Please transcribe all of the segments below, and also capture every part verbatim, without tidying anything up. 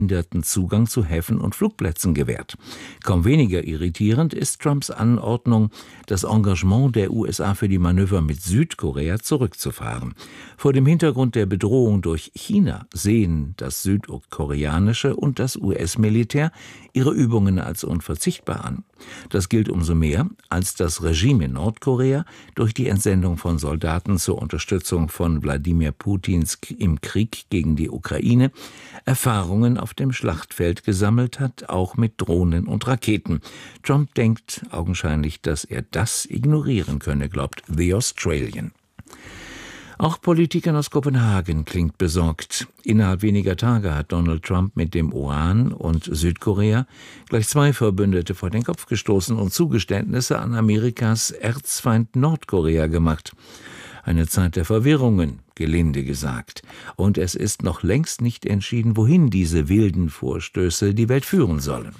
Zugang zu Häfen und Flugplätzen gewährt. Kaum weniger irritierend ist Trumps Anordnung, das Engagement der U S A für die Manöver mit Südkorea zurückzufahren. Vor dem Hintergrund der Bedrohung durch China sehen das südkoreanische und das U S-Militär ihre Übungen als unverzichtbar an. Das gilt umso mehr, als das Regime in Nordkorea durch die Entsendung von Soldaten zur Unterstützung von Wladimir Putins im Krieg gegen die Ukraine Erfahrungen auf dem Schlachtfeld gesammelt hat, auch mit Drohnen und Raketen. Trump denkt augenscheinlich, dass er das ignorieren könne, glaubt The Australian. Auch Politikern aus Kopenhagen klingt besorgt. Innerhalb weniger Tage hat Donald Trump mit dem Iran und Südkorea gleich zwei Verbündete vor den Kopf gestoßen und Zugeständnisse an Amerikas Erzfeind Nordkorea gemacht. Eine Zeit der Verwirrungen, gelinde gesagt. Und es ist noch längst nicht entschieden, wohin diese wilden Vorstöße die Welt führen sollen.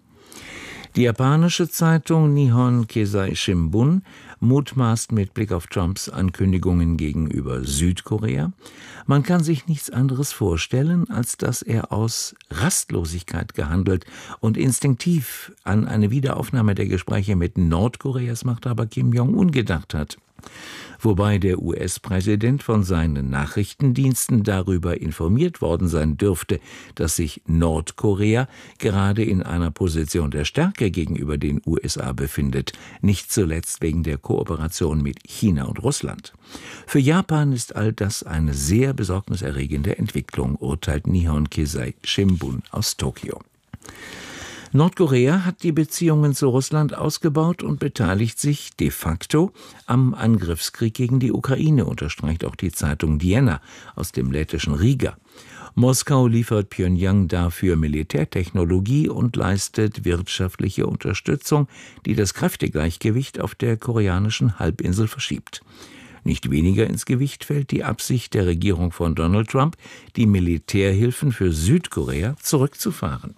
Die japanische Zeitung Nihon Keizai Shimbun mutmaßt mit Blick auf Trumps Ankündigungen gegenüber Südkorea, man kann sich nichts anderes vorstellen, als dass er aus Rastlosigkeit gehandelt und instinktiv an eine Wiederaufnahme der Gespräche mit Nordkoreas Machthaber Kim Jong-un gedacht hat. Wobei der U S-Präsident von seinen Nachrichtendiensten darüber informiert worden sein dürfte, dass sich Nordkorea gerade in einer Position der Stärke gegenüber den U S A befindet, nicht zuletzt wegen der Kooperation mit China und Russland. Für Japan ist all das eine sehr besorgniserregende Entwicklung, urteilt Nihon Keizai Shimbun aus Tokio. Nordkorea hat die Beziehungen zu Russland ausgebaut und beteiligt sich de facto am Angriffskrieg gegen die Ukraine, unterstreicht auch die Zeitung Diena aus dem lettischen Riga. Moskau liefert Pjöngjang dafür Militärtechnologie und leistet wirtschaftliche Unterstützung, die das Kräftegleichgewicht auf der koreanischen Halbinsel verschiebt. Nicht weniger ins Gewicht fällt die Absicht der Regierung von Donald Trump, die Militärhilfen für Südkorea zurückzufahren.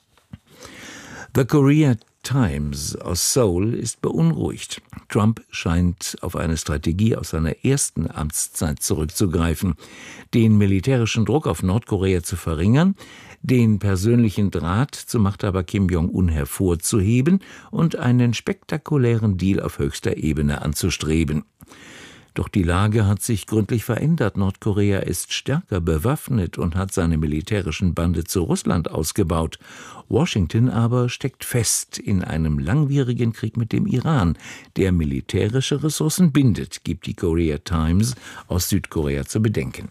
The Korea Times aus Seoul ist beunruhigt. Trump scheint auf eine Strategie aus seiner ersten Amtszeit zurückzugreifen, den militärischen Druck auf Nordkorea zu verringern, den persönlichen Draht zu Machthaber Kim Jong-un hervorzuheben und einen spektakulären Deal auf höchster Ebene anzustreben. Doch die Lage hat sich gründlich verändert. Nordkorea ist stärker bewaffnet und hat seine militärischen Bande zu Russland ausgebaut. Washington aber steckt fest in einem langwierigen Krieg mit dem Iran, der militärische Ressourcen bindet, gibt die Korea Times aus Südkorea zu bedenken.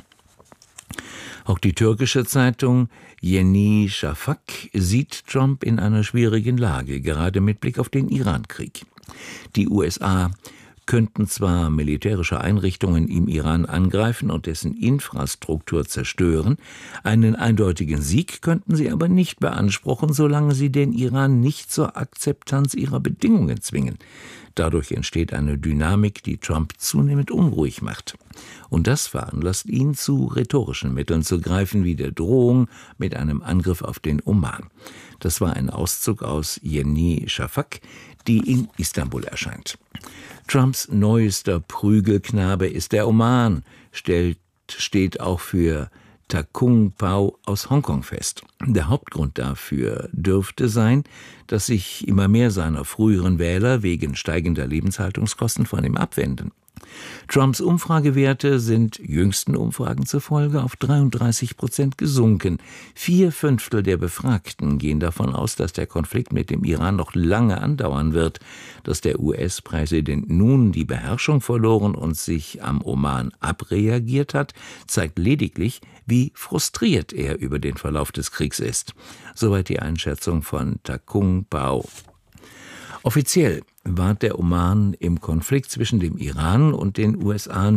Auch die türkische Zeitung Yeni Şafak sieht Trump in einer schwierigen Lage, gerade mit Blick auf den Irankrieg. Die U S A könnten zwar militärische Einrichtungen im Iran angreifen und dessen Infrastruktur zerstören, einen eindeutigen Sieg könnten sie aber nicht beanspruchen, solange sie den Iran nicht zur Akzeptanz ihrer Bedingungen zwingen. Dadurch entsteht eine Dynamik, die Trump zunehmend unruhig macht. Und das veranlasst ihn, zu rhetorischen Mitteln zu greifen, wie der Drohung mit einem Angriff auf den Oman. Das war ein Auszug aus Yeni Şafak, die in Istanbul erscheint. Trumps neuester Prügelknabe ist der Oman, stellt, steht auch für Takung Pao aus Hongkong fest. Der Hauptgrund dafür dürfte sein, dass sich immer mehr seiner früheren Wähler wegen steigender Lebenshaltungskosten von ihm abwenden. Trumps Umfragewerte sind jüngsten Umfragen zufolge auf dreiunddreißig Prozent gesunken. Vier Fünftel der Befragten gehen davon aus, dass der Konflikt mit dem Iran noch lange andauern wird. Dass der U S-Präsident nun die Beherrschung verloren und sich am Oman abreagiert hat, zeigt lediglich, wie frustriert er über den Verlauf des Kriegs ist. Soweit die Einschätzung von Takung Pao. Offiziell wahrt der Oman im Konflikt zwischen dem Iran und den U S A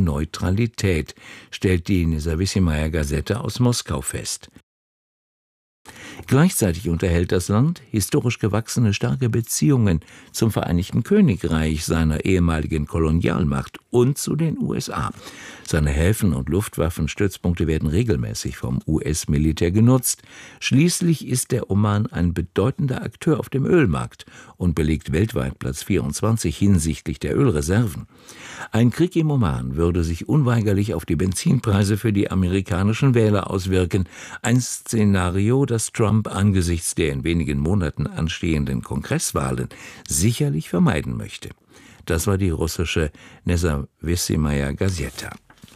Neutralität, stellt die Nezawissimaya Gazette aus Moskau fest. Gleichzeitig unterhält das Land historisch gewachsene starke Beziehungen zum Vereinigten Königreich, seiner ehemaligen Kolonialmacht, und zu den U S A. Seine Häfen und Luftwaffenstützpunkte werden regelmäßig vom U S-Militär genutzt. Schließlich ist der Oman ein bedeutender Akteur auf dem Ölmarkt und belegt weltweit Platz vierundzwanzig hinsichtlich der Ölreserven. Ein Krieg im Oman würde sich unweigerlich auf die Benzinpreise für die amerikanischen Wähler auswirken. Ein Szenario, das Trump angesichts der in wenigen Monaten anstehenden Kongresswahlen sicherlich vermeiden möchte. Das war die russische Nezawissimaya Gazeta.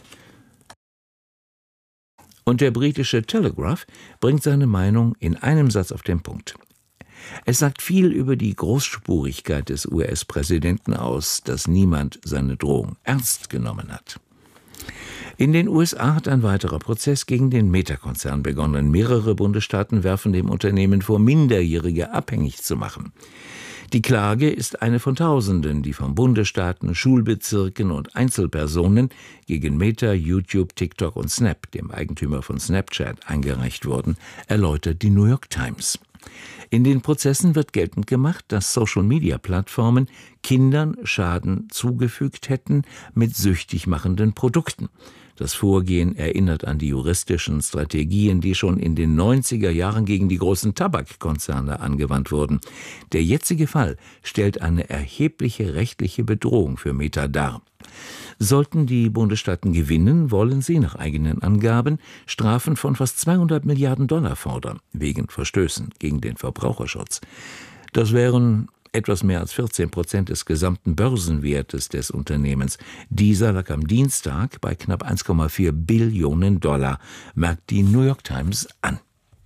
Und der britische Telegraph bringt seine Meinung in einem Satz auf den Punkt. Es sagt viel über die Großspurigkeit des U S-Präsidenten aus, dass niemand seine Drohung ernst genommen hat. In den U S A hat ein weiterer Prozess gegen den Meta-Konzern begonnen. Mehrere Bundesstaaten werfen dem Unternehmen vor, Minderjährige abhängig zu machen. Die Klage ist eine von Tausenden, die von Bundesstaaten, Schulbezirken und Einzelpersonen gegen Meta, YouTube, TikTok und Snap, dem Eigentümer von Snapchat, eingereicht wurden, erläutert die New York Times. In den Prozessen wird geltend gemacht, dass Social-Media-Plattformen Kindern Schaden zugefügt hätten mit süchtig machenden Produkten. Das Vorgehen erinnert an die juristischen Strategien, die schon in den neunziger Jahren gegen die großen Tabakkonzerne angewandt wurden. Der jetzige Fall stellt eine erhebliche rechtliche Bedrohung für Meta dar. Sollten die Bundesstaaten gewinnen, wollen sie nach eigenen Angaben Strafen von fast zweihundert Milliarden Dollar fordern, wegen Verstößen gegen den Verbraucherschutz. Das wären etwas mehr als vierzehn Prozent des gesamten Börsenwertes des Unternehmens. Dieser lag am Dienstag bei knapp eins Komma vier Billionen Dollar, merkt die New York Times an.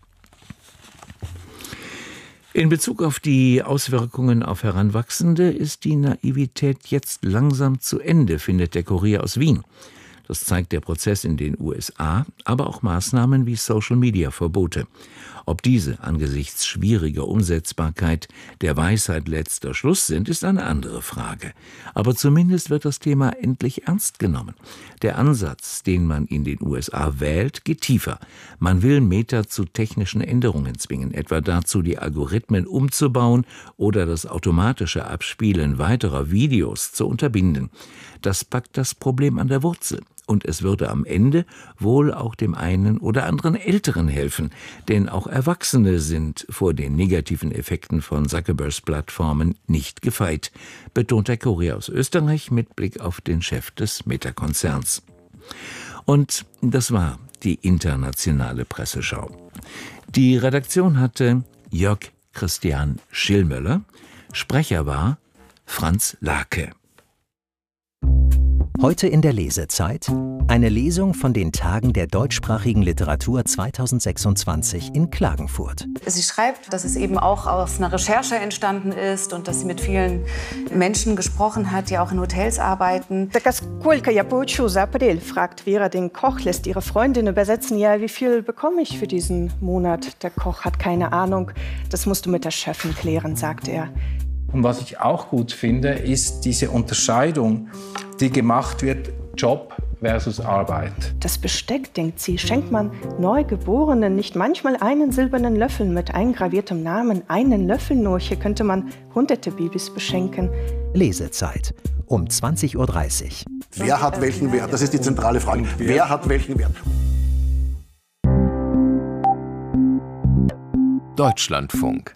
In Bezug auf die Auswirkungen auf Heranwachsende ist die Naivität jetzt langsam zu Ende, findet der Kurier aus Wien. Das zeigt der Prozess in den U S A, aber auch Maßnahmen wie Social-Media-Verbote. Ob diese angesichts schwieriger Umsetzbarkeit der Weisheit letzter Schluss sind, ist eine andere Frage. Aber zumindest wird das Thema endlich ernst genommen. Der Ansatz, den man in den U S A wählt, geht tiefer. Man will Meta zu technischen Änderungen zwingen, etwa dazu, die Algorithmen umzubauen oder das automatische Abspielen weiterer Videos zu unterbinden. Das packt das Problem an der Wurzel. Und es würde am Ende wohl auch dem einen oder anderen Älteren helfen, denn auch Erwachsene sind vor den negativen Effekten von Zuckerbergs Plattformen nicht gefeit, betont der Kurier aus Österreich mit Blick auf den Chef des Meta-Konzerns. Und das war die internationale Presseschau. Die Redaktion hatte Jörg Christian Schillmöller, Sprecher war Franz Lake. Heute in der Lesezeit eine Lesung von den Tagen der deutschsprachigen Literatur zweitausendsechsundzwanzig in Klagenfurt. Sie schreibt, dass es eben auch aus einer Recherche entstanden ist und dass sie mit vielen Menschen gesprochen hat, die auch in Hotels arbeiten. Сколько я получу за апрель, fragt Vera den Koch, lässt ihre Freundin übersetzen. Ja, wie viel bekomme ich für diesen Monat? Der Koch hat keine Ahnung. Das musst du mit der Chefin klären, sagt er. Und was ich auch gut finde, ist diese Unterscheidung, die gemacht wird, Job versus Arbeit. Das Besteck, denkt sie, schenkt man Neugeborenen nicht manchmal einen silbernen Löffel mit eingraviertem Namen. Einen Löffel nur, hier könnte man hunderte Babys beschenken. Lesezeit um zwanzig Uhr dreißig. Wer hat welchen Wert? Das ist die zentrale Frage. Wer hat welchen Wert? Deutschlandfunk.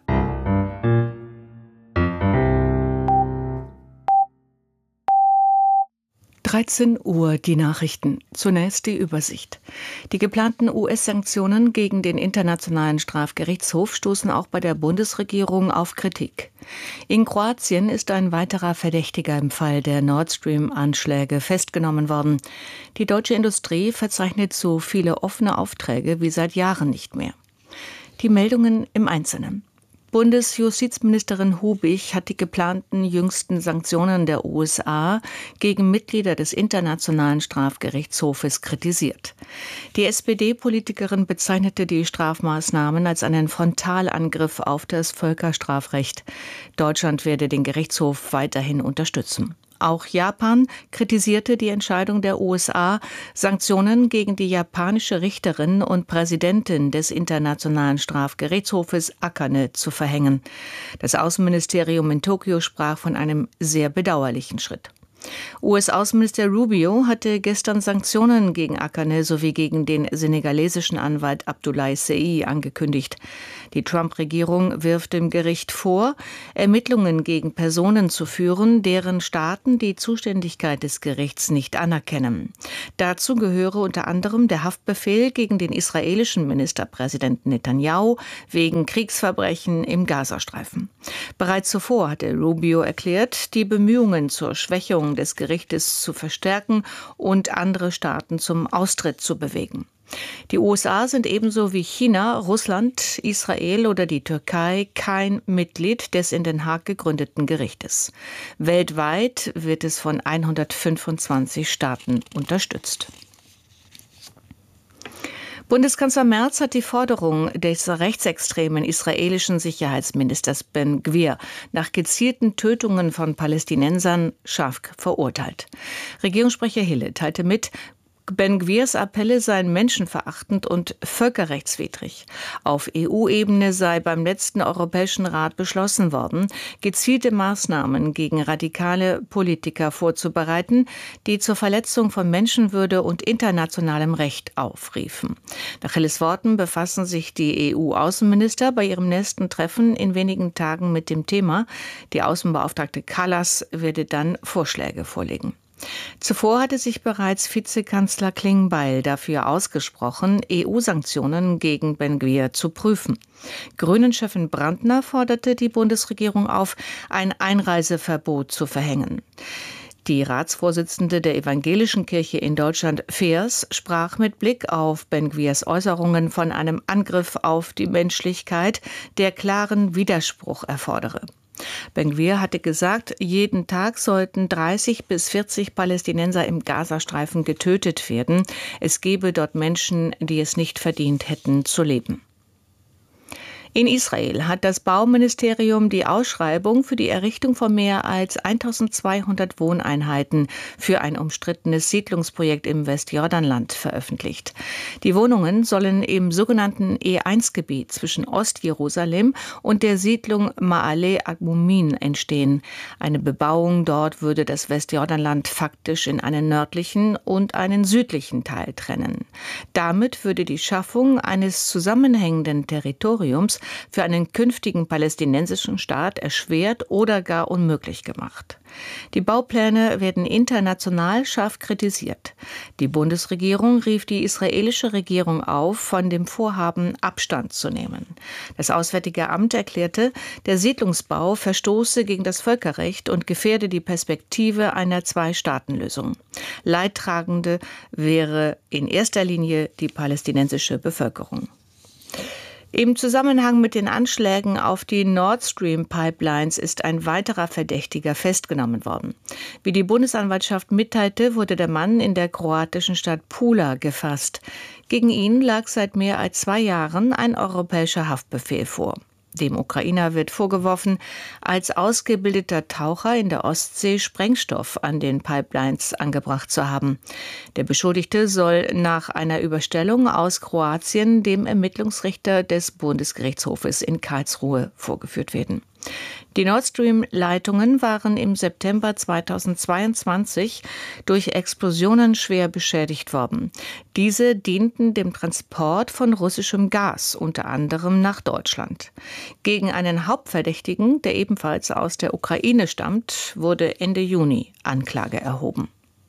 dreizehn Uhr die Nachrichten. Zunächst die Übersicht. Die geplanten U S-Sanktionen gegen den Internationalen Strafgerichtshof stoßen auch bei der Bundesregierung auf Kritik. In Kroatien ist ein weiterer Verdächtiger im Fall der Nord Stream-Anschläge festgenommen worden. Die deutsche Industrie verzeichnet so viele offene Aufträge wie seit Jahren nicht mehr. Die Meldungen im Einzelnen. Bundesjustizministerin Hubig hat die geplanten jüngsten Sanktionen der U S A gegen Mitglieder des Internationalen Strafgerichtshofes kritisiert. Die S P D-Politikerin bezeichnete die Strafmaßnahmen als einen Frontalangriff auf das Völkerstrafrecht. Deutschland werde den Gerichtshof weiterhin unterstützen. Auch Japan kritisierte die Entscheidung der U S A, Sanktionen gegen die japanische Richterin und Präsidentin des Internationalen Strafgerichtshofes Akane zu verhängen. Das Außenministerium in Tokio sprach von einem sehr bedauerlichen Schritt. U S-Außenminister Rubio hatte gestern Sanktionen gegen Akane sowie gegen den senegalesischen Anwalt Abdoulaye Seye angekündigt. Die Trump-Regierung wirft dem Gericht vor, Ermittlungen gegen Personen zu führen, deren Staaten die Zuständigkeit des Gerichts nicht anerkennen. Dazu gehöre unter anderem der Haftbefehl gegen den israelischen Ministerpräsidenten Netanyahu wegen Kriegsverbrechen im Gazastreifen. Bereits zuvor hatte Rubio erklärt, die Bemühungen zur Schwächung des Gerichtes zu verstärken und andere Staaten zum Austritt zu bewegen. Die U S A sind ebenso wie China, Russland, Israel oder die Türkei kein Mitglied des in Den Haag gegründeten Gerichtes. Weltweit wird es von hundertfünfundzwanzig Staaten unterstützt. Bundeskanzler Merz hat die Forderung des rechtsextremen israelischen Sicherheitsministers Ben Gvir nach gezielten Tötungen von Palästinensern scharf verurteilt. Regierungssprecher Hille teilte mit, Ben Gvirs Appelle seien menschenverachtend und völkerrechtswidrig. Auf E U-Ebene sei beim letzten Europäischen Rat beschlossen worden, gezielte Maßnahmen gegen radikale Politiker vorzubereiten, die zur Verletzung von Menschenwürde und internationalem Recht aufriefen. Nach Hilles Worten befassen sich die E U-Außenminister bei ihrem nächsten Treffen in wenigen Tagen mit dem Thema. Die Außenbeauftragte Kallas werde dann Vorschläge vorlegen. Zuvor hatte sich bereits Vizekanzler Klingbeil dafür ausgesprochen, E U-Sanktionen gegen Ben Gvir zu prüfen. Grünen-Chefin Brandner forderte die Bundesregierung auf, ein Einreiseverbot zu verhängen. Die Ratsvorsitzende der Evangelischen Kirche in Deutschland, Feers, sprach mit Blick auf Ben Gvirs Äußerungen von einem Angriff auf die Menschlichkeit, der klaren Widerspruch erfordere. Ben Gvir hatte gesagt, jeden Tag sollten dreißig bis vierzig Palästinenser im Gazastreifen getötet werden. Es gebe dort Menschen, die es nicht verdient hätten, zu leben. In Israel hat das Bauministerium die Ausschreibung für die Errichtung von mehr als eintausendzweihundert Wohneinheiten für ein umstrittenes Siedlungsprojekt im Westjordanland veröffentlicht. Die Wohnungen sollen im sogenannten E eins Gebiet zwischen Ostjerusalem und der Siedlung Ma'ale Adumim entstehen. Eine Bebauung dort würde das Westjordanland faktisch in einen nördlichen und einen südlichen Teil trennen. Damit würde die Schaffung eines zusammenhängenden Territoriums für einen künftigen palästinensischen Staat erschwert oder gar unmöglich gemacht. Die Baupläne werden international scharf kritisiert. Die Bundesregierung rief die israelische Regierung auf, von dem Vorhaben Abstand zu nehmen. Das Auswärtige Amt erklärte, der Siedlungsbau verstoße gegen das Völkerrecht und gefährde die Perspektive einer Zwei-Staaten-Lösung. Leidtragende wäre in erster Linie die palästinensische Bevölkerung. Im Zusammenhang mit den Anschlägen auf die Nord Stream Pipelines ist ein weiterer Verdächtiger festgenommen worden. Wie die Bundesanwaltschaft mitteilte, wurde der Mann in der kroatischen Stadt Pula gefasst. Gegen ihn lag seit mehr als zwei Jahren ein europäischer Haftbefehl vor. Dem Ukrainer wird vorgeworfen, als ausgebildeter Taucher in der Ostsee Sprengstoff an den Pipelines angebracht zu haben. Der Beschuldigte soll nach einer Überstellung aus Kroatien dem Ermittlungsrichter des Bundesgerichtshofes in Karlsruhe vorgeführt werden. Die Nord Stream-Leitungen waren im September zweitausendzweiundzwanzig durch Explosionen schwer beschädigt worden. Diese dienten dem Transport von russischem Gas, unter anderem nach Deutschland. Gegen einen Hauptverdächtigen, der ebenfalls aus der Ukraine stammt, wurde Ende Juni Anklage erhoben.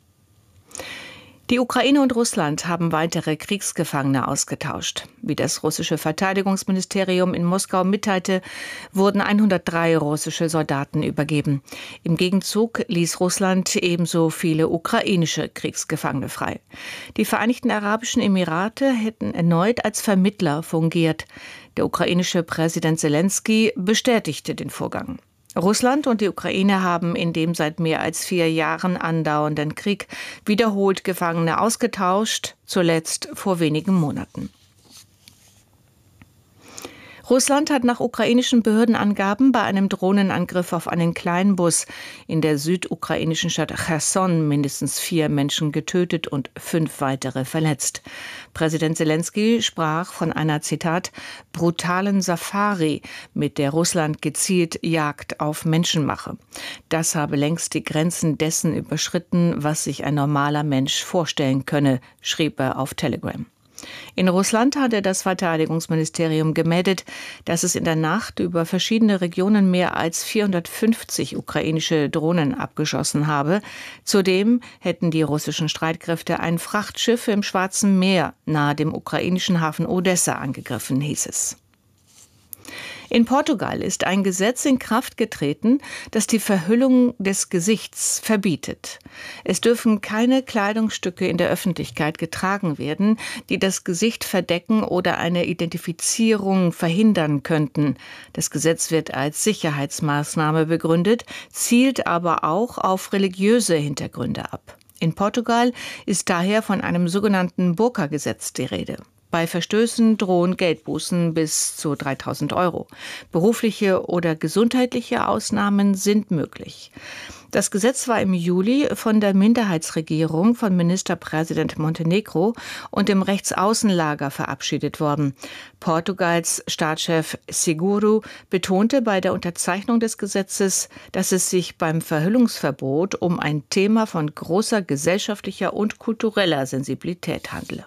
Die Ukraine und Russland haben weitere Kriegsgefangene ausgetauscht. Wie das russische Verteidigungsministerium in Moskau mitteilte, wurden hundertdrei russische Soldaten übergeben. Im Gegenzug ließ Russland ebenso viele ukrainische Kriegsgefangene frei. Die Vereinigten Arabischen Emirate hätten erneut als Vermittler fungiert. Der ukrainische Präsident Selenskyj bestätigte den Vorgang. Russland und die Ukraine haben in dem seit mehr als vier Jahren andauernden Krieg wiederholt Gefangene ausgetauscht, zuletzt vor wenigen Monaten. Russland hat nach ukrainischen Behördenangaben bei einem Drohnenangriff auf einen Kleinbus in der südukrainischen Stadt Cherson mindestens vier Menschen getötet und fünf weitere verletzt. Präsident Selenskyj sprach von einer, Zitat, brutalen Safari, mit der Russland gezielt Jagd auf Menschen mache. Das habe längst die Grenzen dessen überschritten, was sich ein normaler Mensch vorstellen könne, schrieb er auf Telegram. In Russland hatte das Verteidigungsministerium gemeldet, dass es in der Nacht über verschiedene Regionen mehr als vierhundertfünfzig ukrainische Drohnen abgeschossen habe. Zudem hätten die russischen Streitkräfte ein Frachtschiff im Schwarzen Meer nahe dem ukrainischen Hafen Odessa angegriffen, hieß es. In Portugal ist ein Gesetz in Kraft getreten, das die Verhüllung des Gesichts verbietet. Es dürfen keine Kleidungsstücke in der Öffentlichkeit getragen werden, die das Gesicht verdecken oder eine Identifizierung verhindern könnten. Das Gesetz wird als Sicherheitsmaßnahme begründet, zielt aber auch auf religiöse Hintergründe ab. In Portugal ist daher von einem sogenannten Burka-Gesetz die Rede. Bei Verstößen drohen Geldbußen bis zu dreitausend Euro. Berufliche oder gesundheitliche Ausnahmen sind möglich. Das Gesetz war im Juli von der Minderheitsregierung von Ministerpräsident Montenegro und dem Rechtsaußenlager verabschiedet worden. Portugals Staatschef Seguro betonte bei der Unterzeichnung des Gesetzes, dass es sich beim Verhüllungsverbot um ein Thema von großer gesellschaftlicher und kultureller Sensibilität handle.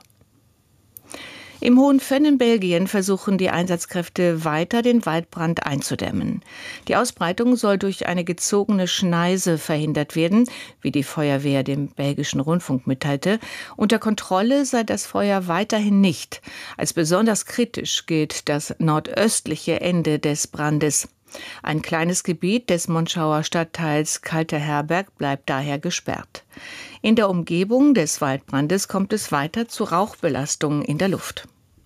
Im Hohen Venn in Belgien versuchen die Einsatzkräfte weiter, den Waldbrand einzudämmen. Die Ausbreitung soll durch eine gezogene Schneise verhindert werden, wie die Feuerwehr dem belgischen Rundfunk mitteilte. Unter Kontrolle sei das Feuer weiterhin nicht. Als besonders kritisch gilt das nordöstliche Ende des Brandes. Ein kleines Gebiet des Monschauer Stadtteils Kalter Herberg bleibt daher gesperrt. In der Umgebung des Waldbrandes kommt es weiter zu Rauchbelastungen in der Luft.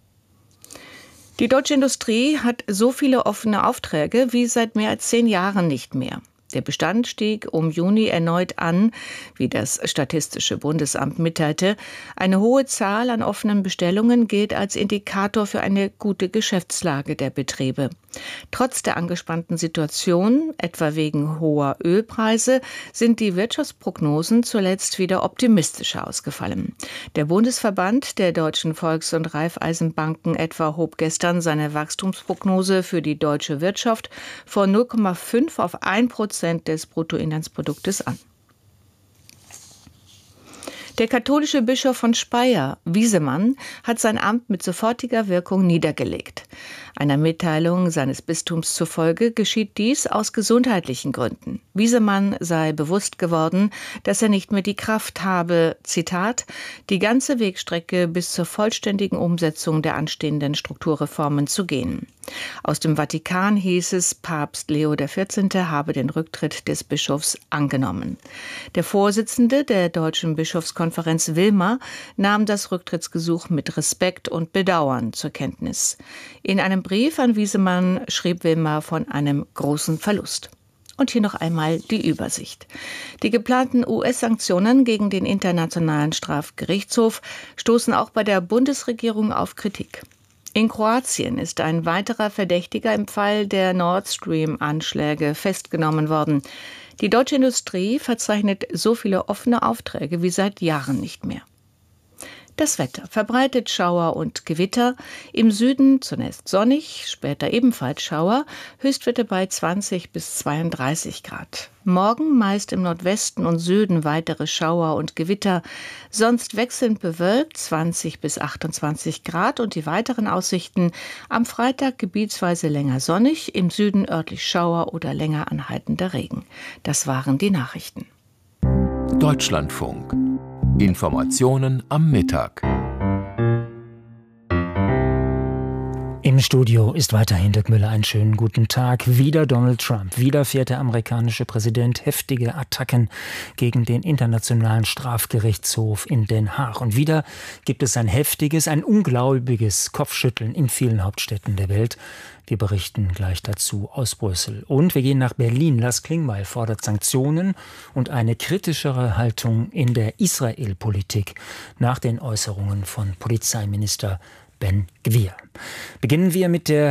Die deutsche Industrie hat so viele offene Aufträge wie seit mehr als zehn Jahren nicht mehr. Der Bestand stieg um Juni erneut an, wie das Statistische Bundesamt mitteilte. Eine hohe Zahl an offenen Bestellungen gilt als Indikator für eine gute Geschäftslage der Betriebe. Trotz der angespannten Situation, etwa wegen hoher Ölpreise, sind die Wirtschaftsprognosen zuletzt wieder optimistischer ausgefallen. Der Bundesverband der deutschen Volks- und Raiffeisenbanken etwa hob gestern seine Wachstumsprognose für die deutsche Wirtschaft von null Komma fünf auf ein Prozent des Bruttoinlandsproduktes an. Der katholische Bischof von Speyer, Wiesemann, hat sein Amt mit sofortiger Wirkung niedergelegt. Einer Mitteilung seines Bistums zufolge geschieht dies aus gesundheitlichen Gründen. Wiesemann sei bewusst geworden, dass er nicht mehr die Kraft habe, Zitat, die ganze Wegstrecke bis zur vollständigen Umsetzung der anstehenden Strukturreformen zu gehen. Aus dem Vatikan hieß es, Papst Leo der vierzehnte habe den Rücktritt des Bischofs angenommen. Der Vorsitzende der Deutschen Bischofskonferenz Wilmer nahm das Rücktrittsgesuch mit Respekt und Bedauern zur Kenntnis. In einem Brief an Wiesemann schrieb Wilmer von einem großen Verlust. Und hier noch einmal die Übersicht. Die geplanten U S-Sanktionen gegen den Internationalen Strafgerichtshof stoßen auch bei der Bundesregierung auf Kritik. In Kroatien ist ein weiterer Verdächtiger im Fall der Nord Stream-Anschläge festgenommen worden. Die deutsche Industrie verzeichnet so viele offene Aufträge wie seit Jahren nicht mehr. Das Wetter: verbreitet Schauer und Gewitter. Im Süden zunächst sonnig, später ebenfalls Schauer. Höchstwerte bei zwanzig bis zweiunddreißig Grad. Morgen meist im Nordwesten und Süden weitere Schauer und Gewitter. Sonst wechselnd bewölkt, zwanzig bis achtundzwanzig Grad. Und die weiteren Aussichten: am Freitag gebietsweise länger sonnig, im Süden örtlich Schauer oder länger anhaltender Regen. Das waren die Nachrichten. Deutschlandfunk. Informationen am Mittag. Im Studio ist weiterhin Dirk Müller. Einen schönen guten Tag. Wieder Donald Trump. Wieder fährt der amerikanische Präsident heftige Attacken gegen den Internationalen Strafgerichtshof in Den Haag. Und wieder gibt es ein heftiges, ein ungläubiges Kopfschütteln in vielen Hauptstädten der Welt. Wir berichten gleich dazu aus Brüssel. Und wir gehen nach Berlin. Lars Klingbeil fordert Sanktionen und eine kritischere Haltung in der Israel-Politik nach den Äußerungen von Polizeiminister Ben Gvir. Beginnen wir mit der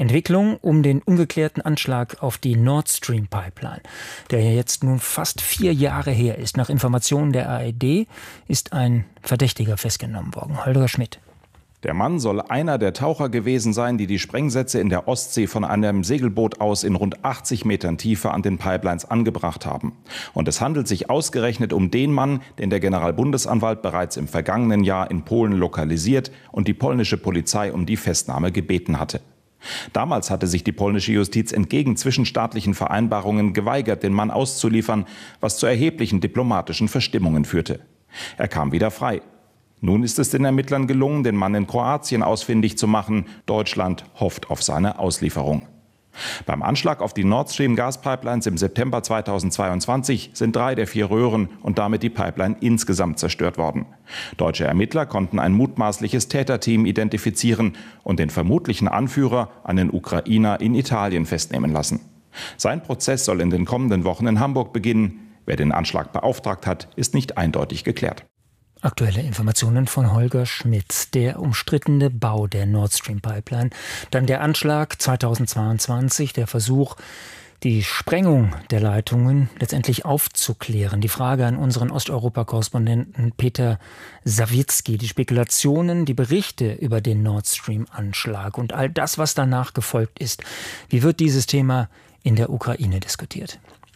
Entwicklung um den ungeklärten Anschlag auf die Nord Stream Pipeline, der ja jetzt nun fast vier Jahre her ist. Nach Informationen der A R D ist ein Verdächtiger festgenommen worden. Holger Schmidt. Der Mann soll einer der Taucher gewesen sein, die die Sprengsätze in der Ostsee von einem Segelboot aus in rund achtzig Metern Tiefe an den Pipelines angebracht haben. Und es handelt sich ausgerechnet um den Mann, den der Generalbundesanwalt bereits im vergangenen Jahr in Polen lokalisiert und die polnische Polizei um die Festnahme gebeten hatte. Damals hatte sich die polnische Justiz entgegen zwischenstaatlichen Vereinbarungen geweigert, den Mann auszuliefern, was zu erheblichen diplomatischen Verstimmungen führte. Er kam wieder frei. Nun ist es den Ermittlern gelungen, den Mann in Kroatien ausfindig zu machen. Deutschland hofft auf seine Auslieferung. Beim Anschlag auf die Nord Stream Gaspipelines im September zweitausendzweiundzwanzig sind drei der vier Röhren und damit die Pipeline insgesamt zerstört worden. Deutsche Ermittler konnten ein mutmaßliches Täterteam identifizieren und den vermutlichen Anführer, einen Ukrainer, in Italien festnehmen lassen. Sein Prozess soll in den kommenden Wochen in Hamburg beginnen. Wer den Anschlag beauftragt hat, ist nicht eindeutig geklärt. Aktuelle Informationen von Holger Schmidt. Der umstrittene Bau der Nord Stream Pipeline, dann der Anschlag zweitausendzweiundzwanzig, der Versuch, die Sprengung der Leitungen letztendlich aufzuklären. Die Frage an unseren Osteuropa-Korrespondenten Peter Sawicki. Die Spekulationen, die Berichte über den Nord Stream-Anschlag und all das, was danach gefolgt ist. Wie wird dieses Thema in der Ukraine diskutiert?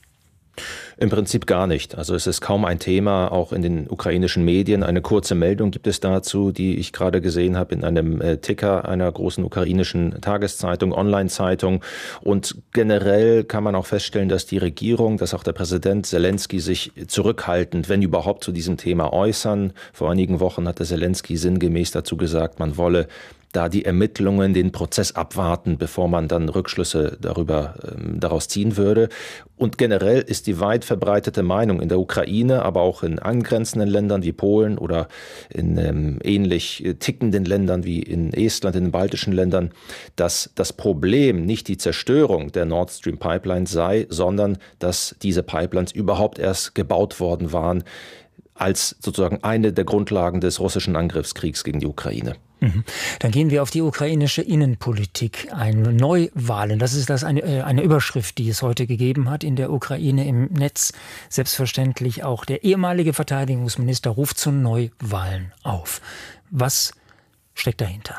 Im Prinzip gar nicht. Also es ist kaum ein Thema, auch in den ukrainischen Medien. Eine kurze Meldung gibt es dazu, die ich gerade gesehen habe in einem äh, Ticker einer großen ukrainischen Tageszeitung, Online-Zeitung. Und generell kann man auch feststellen, dass die Regierung, dass auch der Präsident Selensky sich zurückhaltend, wenn überhaupt, zu diesem Thema äußern. Vor einigen Wochen hatte Selensky sinngemäß dazu gesagt, man wolle da die Ermittlungen, den Prozess abwarten, bevor man dann Rückschlüsse darüber ähm, daraus ziehen würde. Und generell ist die weit verbreitete Meinung in der Ukraine, aber auch in angrenzenden Ländern wie Polen oder in ähm, ähnlich tickenden Ländern wie in Estland, in den baltischen Ländern, dass das Problem nicht die Zerstörung der Nord Stream Pipeline sei, sondern dass diese Pipelines überhaupt erst gebaut worden waren, als sozusagen eine der Grundlagen des russischen Angriffskriegs gegen die Ukraine. Dann gehen wir auf die ukrainische Innenpolitik ein. Neuwahlen, das ist das eine, eine Überschrift, die es heute gegeben hat in der Ukraine im Netz. Selbstverständlich auch der ehemalige Verteidigungsminister ruft zu Neuwahlen auf. Was steckt dahinter?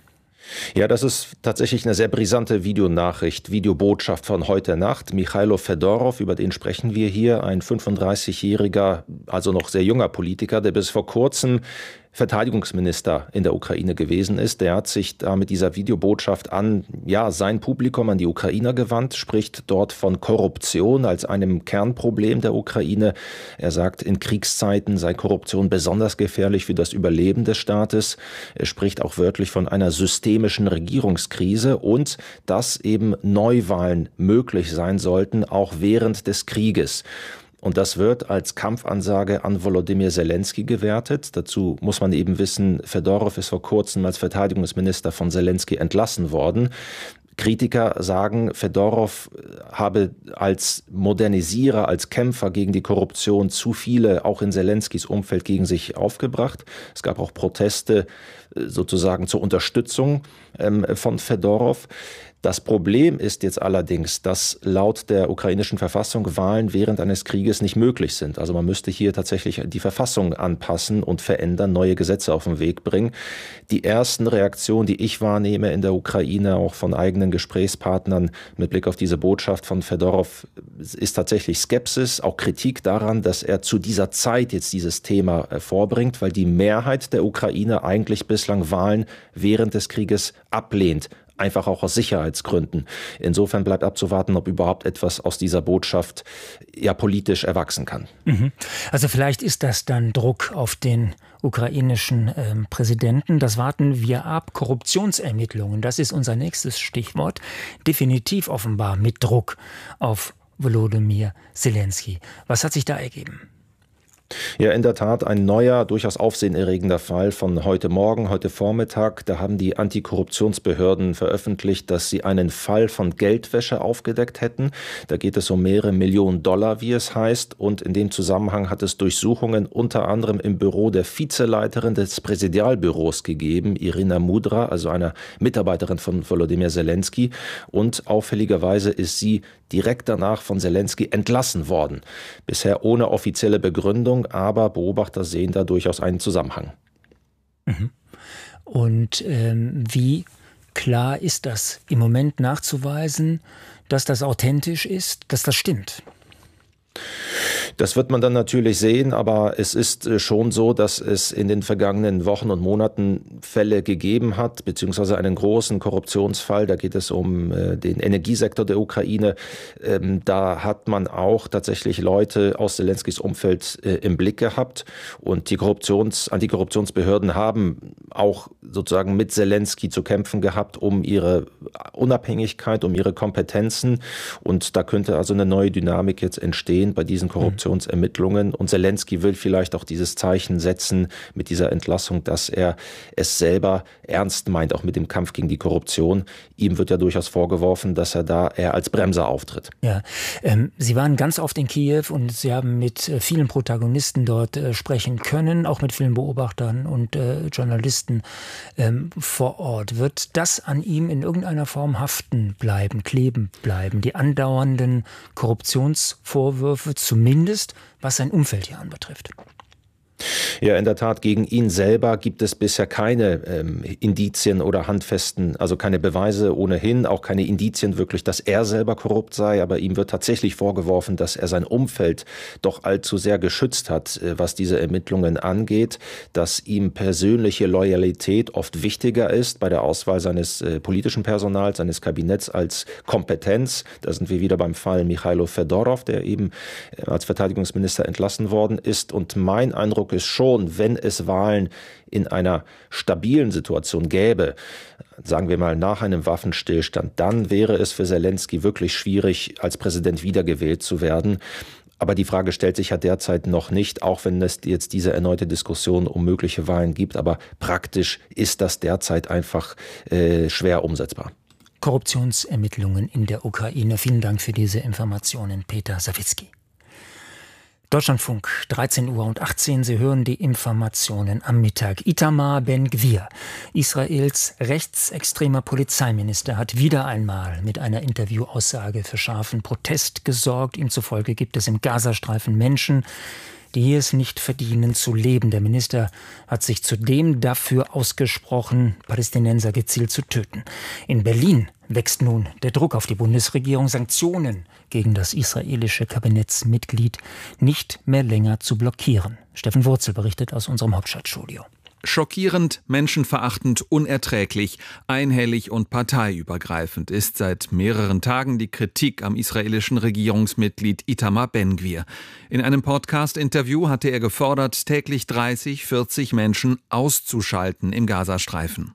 Ja, das ist tatsächlich eine sehr brisante Videonachricht, Videobotschaft von heute Nacht. Michailo Fedorov, über den sprechen wir hier, ein fünfunddreißigjähriger, also noch sehr junger Politiker, der bis vor kurzem Verteidigungsminister in der Ukraine gewesen ist. Der hat sich da mit dieser Videobotschaft an ja, sein Publikum, an die Ukrainer gewandt, spricht dort von Korruption als einem Kernproblem der Ukraine. Er sagt, in Kriegszeiten sei Korruption besonders gefährlich für das Überleben des Staates. Er spricht auch wörtlich von einer systemischen Regierungskrise und dass eben Neuwahlen möglich sein sollten, auch während des Krieges. Und das wird als Kampfansage an Volodymyr Selensky gewertet. Dazu muss man eben wissen, Fedorov ist vor kurzem als Verteidigungsminister von Selensky entlassen worden. Kritiker sagen, Fedorov habe als Modernisierer, als Kämpfer gegen die Korruption zu viele, auch in Selenskys Umfeld, gegen sich aufgebracht. Es gab auch Proteste sozusagen zur Unterstützung ähm, von Fedorov. Das Problem ist jetzt allerdings, dass laut der ukrainischen Verfassung Wahlen während eines Krieges nicht möglich sind. Also man müsste hier tatsächlich die Verfassung anpassen und verändern, neue Gesetze auf den Weg bringen. Die ersten Reaktionen, die ich wahrnehme in der Ukraine, auch von eigenen Gesprächspartnern mit Blick auf diese Botschaft von Fedorov, ist tatsächlich Skepsis, auch Kritik daran, dass er zu dieser Zeit jetzt dieses Thema vorbringt, weil die Mehrheit der Ukraine eigentlich bislang Wahlen während des Krieges ablehnt. Einfach auch aus Sicherheitsgründen. Insofern bleibt abzuwarten, ob überhaupt etwas aus dieser Botschaft ja politisch erwachsen kann. Also vielleicht ist das dann Druck auf den ukrainischen äh, Präsidenten. Das warten wir ab. Korruptionsermittlungen, das ist unser nächstes Stichwort. Definitiv offenbar mit Druck auf Volodymyr Selensky. Was hat sich da ergeben? Ja, in der Tat ein neuer, durchaus aufsehenerregender Fall von heute Morgen, heute Vormittag. Da haben die Antikorruptionsbehörden veröffentlicht, dass sie einen Fall von Geldwäsche aufgedeckt hätten. Da geht es um mehrere Millionen Dollar, wie es heißt. Und in dem Zusammenhang hat es Durchsuchungen unter anderem im Büro der Vizeleiterin des Präsidialbüros gegeben, Irina Mudra, also einer Mitarbeiterin von Volodymyr Zelensky. Und auffälligerweise ist sie direkt danach von Zelensky entlassen worden. Bisher ohne offizielle Begründung, aber Beobachter sehen da durchaus einen Zusammenhang. Mhm. Und ähm, wie klar ist das im Moment nachzuweisen, dass das authentisch ist, dass das stimmt? Das wird man dann natürlich sehen, aber es ist schon so, dass es in den vergangenen Wochen und Monaten Fälle gegeben hat, beziehungsweise einen großen Korruptionsfall. Da geht es um äh, den Energiesektor der Ukraine. Ähm, da hat man auch tatsächlich Leute aus Zelenskys Umfeld äh, im Blick gehabt. Und die Korruptions-, Antikorruptionsbehörden haben auch sozusagen mit Zelensky zu kämpfen gehabt, um ihre Unabhängigkeit, um ihre Kompetenzen. Und da könnte also eine neue Dynamik jetzt entstehen bei diesen Korruptionsermittlungen. Und Zelensky will vielleicht auch dieses Zeichen setzen mit dieser Entlassung, dass er es selber ernst meint, auch mit dem Kampf gegen die Korruption. Ihm wird ja durchaus vorgeworfen, dass er da eher als Bremser auftritt. Ja, ähm, Sie waren ganz oft in Kiew und Sie haben mit äh, vielen Protagonisten dort äh, sprechen können, auch mit vielen Beobachtern und äh, Journalisten ähm, vor Ort. Wird das an ihm in irgendeiner Form haften bleiben, kleben bleiben? Die andauernden Korruptionsvorwürfe, zumindest was sein Umfeld hier anbetrifft? Ja, in der Tat, gegen ihn selber gibt es bisher keine ähm, Indizien oder Handfesten, also keine Beweise ohnehin, auch keine Indizien wirklich, dass er selber korrupt sei, aber ihm wird tatsächlich vorgeworfen, dass er sein Umfeld doch allzu sehr geschützt hat, äh, was diese Ermittlungen angeht, dass ihm persönliche Loyalität oft wichtiger ist bei der Auswahl seines äh, politischen Personals, seines Kabinetts als Kompetenz. Da sind wir wieder beim Fall Michailo Fedorov, der eben äh, als Verteidigungsminister entlassen worden ist. Und mein Eindruck ist schon, wenn es Wahlen in einer stabilen Situation gäbe, sagen wir mal nach einem Waffenstillstand, dann wäre es für Zelensky wirklich schwierig, als Präsident wiedergewählt zu werden. Aber die Frage stellt sich ja derzeit noch nicht, auch wenn es jetzt diese erneute Diskussion um mögliche Wahlen gibt. Aber praktisch ist das derzeit einfach äh, schwer umsetzbar. Korruptionsermittlungen in der Ukraine. Vielen Dank für diese Informationen, Peter Sawicki. Deutschlandfunk, dreizehn Uhr und achtzehn. Sie hören die Informationen am Mittag. Itamar Ben-Gvir, Israels rechtsextremer Polizeiminister, hat wieder einmal mit einer Interviewaussage für scharfen Protest gesorgt. Ihm zufolge gibt es im Gazastreifen Menschen, die hier es nicht verdienen zu leben. Der Minister hat sich zudem dafür ausgesprochen, Palästinenser gezielt zu töten. In Berlin wächst nun der Druck auf die Bundesregierung, Sanktionen gegen das israelische Kabinettsmitglied nicht mehr länger zu blockieren. Steffen Wurzel berichtet aus unserem Hauptstadtstudio. Schockierend, menschenverachtend, unerträglich, einhellig und parteiübergreifend ist seit mehreren Tagen die Kritik am israelischen Regierungsmitglied Itamar Ben-Gvir. In einem Podcast-Interview hatte er gefordert, täglich dreißig, vierzig Menschen auszuschalten im Gazastreifen.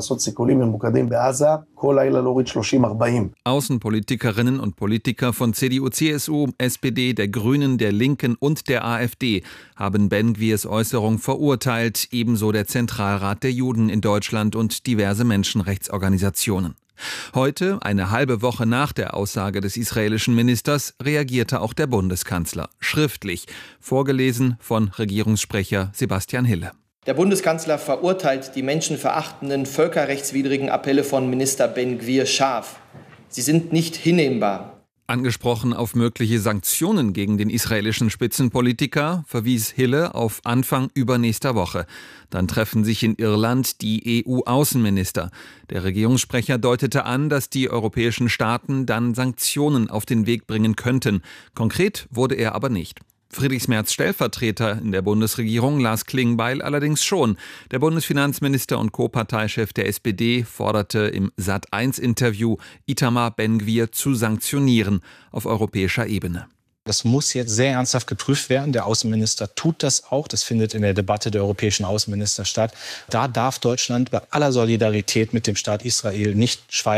Außenpolitikerinnen und Politiker von C D U, C S U, S P D, der Grünen, der Linken und der AfD haben Ben-Gvirs Äußerung verurteilt, ebenso der Zentralrat der Juden in Deutschland und diverse Menschenrechtsorganisationen. Heute, eine halbe Woche nach der Aussage des israelischen Ministers, reagierte auch der Bundeskanzler, schriftlich, vorgelesen von Regierungssprecher Sebastian Hille. Der Bundeskanzler verurteilt die menschenverachtenden, völkerrechtswidrigen Appelle von Minister Ben-Gvir scharf. Sie sind nicht hinnehmbar. Angesprochen auf mögliche Sanktionen gegen den israelischen Spitzenpolitiker, verwies Hille auf Anfang übernächster Woche. Dann treffen sich in Irland die E U-Außenminister. Der Regierungssprecher deutete an, dass die europäischen Staaten dann Sanktionen auf den Weg bringen könnten. Konkret wurde er aber nicht. Friedrich Merz Stellvertreter in der Bundesregierung Lars Klingbeil allerdings schon. Der Bundesfinanzminister und Co-Parteichef der S P D forderte im Sat eins Interview, Itamar Ben-Gvir zu sanktionieren auf europäischer Ebene. Das muss jetzt sehr ernsthaft geprüft werden. Der Außenminister tut das auch. Das findet in der Debatte der europäischen Außenminister statt. Da darf Deutschland bei aller Solidarität mit dem Staat Israel nicht schweigen.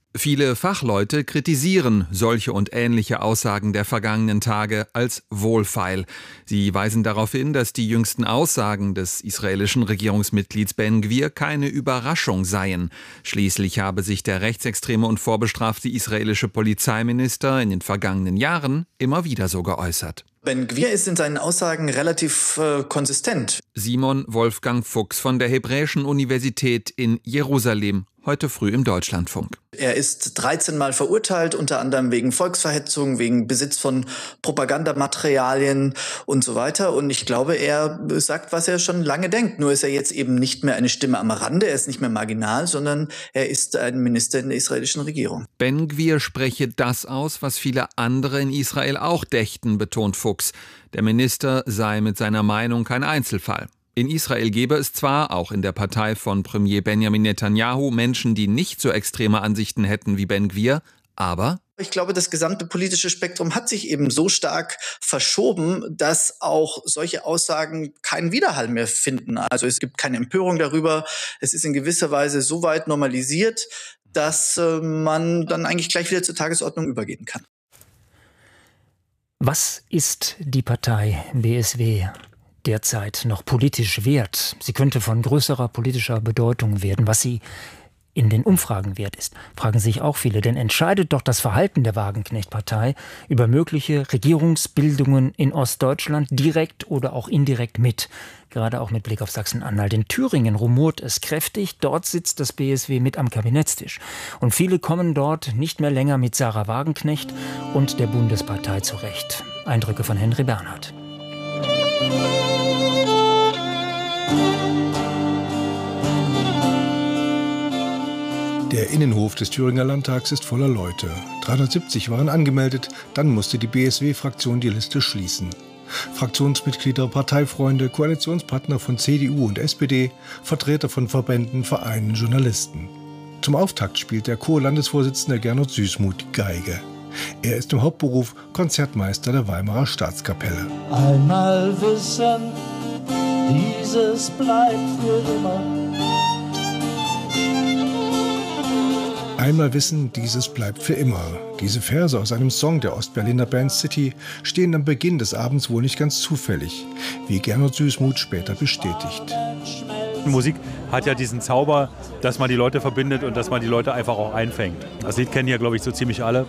Viele Fachleute kritisieren solche und ähnliche Aussagen der vergangenen Tage als wohlfeil. Sie weisen darauf hin, dass die jüngsten Aussagen des israelischen Regierungsmitglieds Ben Gvir keine Überraschung seien. Schließlich habe sich der rechtsextreme und vorbestrafte israelische Polizeiminister in den vergangenen Jahren immer wieder so geäußert. Ben Gvir ist in seinen Aussagen relativ äh, konsistent. Simon Wolfgang Fuchs von der Hebräischen Universität in Jerusalem, heute früh im Deutschlandfunk. Er ist dreizehn Mal verurteilt, unter anderem wegen Volksverhetzung, wegen Besitz von Propagandamaterialien und so weiter. Und ich glaube, er sagt, was er schon lange denkt. Nur ist er jetzt eben nicht mehr eine Stimme am Rande, er ist nicht mehr marginal, sondern er ist ein Minister in der israelischen Regierung. Ben Gvir spreche das aus, was viele andere in Israel auch dächten, betont Fuchs. Der Minister sei mit seiner Meinung kein Einzelfall. In Israel gäbe es zwar, auch in der Partei von Premier Benjamin Netanyahu, Menschen, die nicht so extreme Ansichten hätten wie Ben Gvir, aber ich glaube, das gesamte politische Spektrum hat sich eben so stark verschoben, dass auch solche Aussagen keinen Widerhall mehr finden. Also es gibt keine Empörung darüber. Es ist in gewisser Weise so weit normalisiert, dass äh, man dann eigentlich gleich wieder zur Tagesordnung übergehen kann. Was ist die Partei B S W derzeit noch politisch wert? Sie könnte von größerer politischer Bedeutung werden. Was sie in den Umfragen wert ist, fragen sich auch viele. Denn entscheidet doch das Verhalten der Wagenknecht-Partei über mögliche Regierungsbildungen in Ostdeutschland direkt oder auch indirekt mit. Gerade auch mit Blick auf Sachsen-Anhalt. In Thüringen rumort es kräftig. Dort sitzt das B S W mit am Kabinettstisch. Und viele kommen dort nicht mehr länger mit Sarah Wagenknecht und der Bundespartei zurecht. Eindrücke von Henry Bernhard. Der Innenhof des Thüringer Landtags ist voller Leute. dreihundertsiebzig waren angemeldet, dann musste die B S W-Fraktion die Liste schließen. Fraktionsmitglieder, Parteifreunde, Koalitionspartner von C D U und S P D, Vertreter von Verbänden, Vereinen, Journalisten. Zum Auftakt spielt der Co-Landesvorsitzende Gernot Süßmuth die Geige. Er ist im Hauptberuf Konzertmeister der Weimarer Staatskapelle. Einmal wissen, dieses bleibt für immer. Einmal wissen, dieses bleibt für immer. Diese Verse aus einem Song der Ostberliner Band City stehen am Beginn des Abends wohl nicht ganz zufällig, wie Gernot Süßmuth später bestätigt. Musik hat ja diesen Zauber, dass man die Leute verbindet und dass man die Leute einfach auch einfängt. Das Lied kennen ja, glaube ich, so ziemlich alle.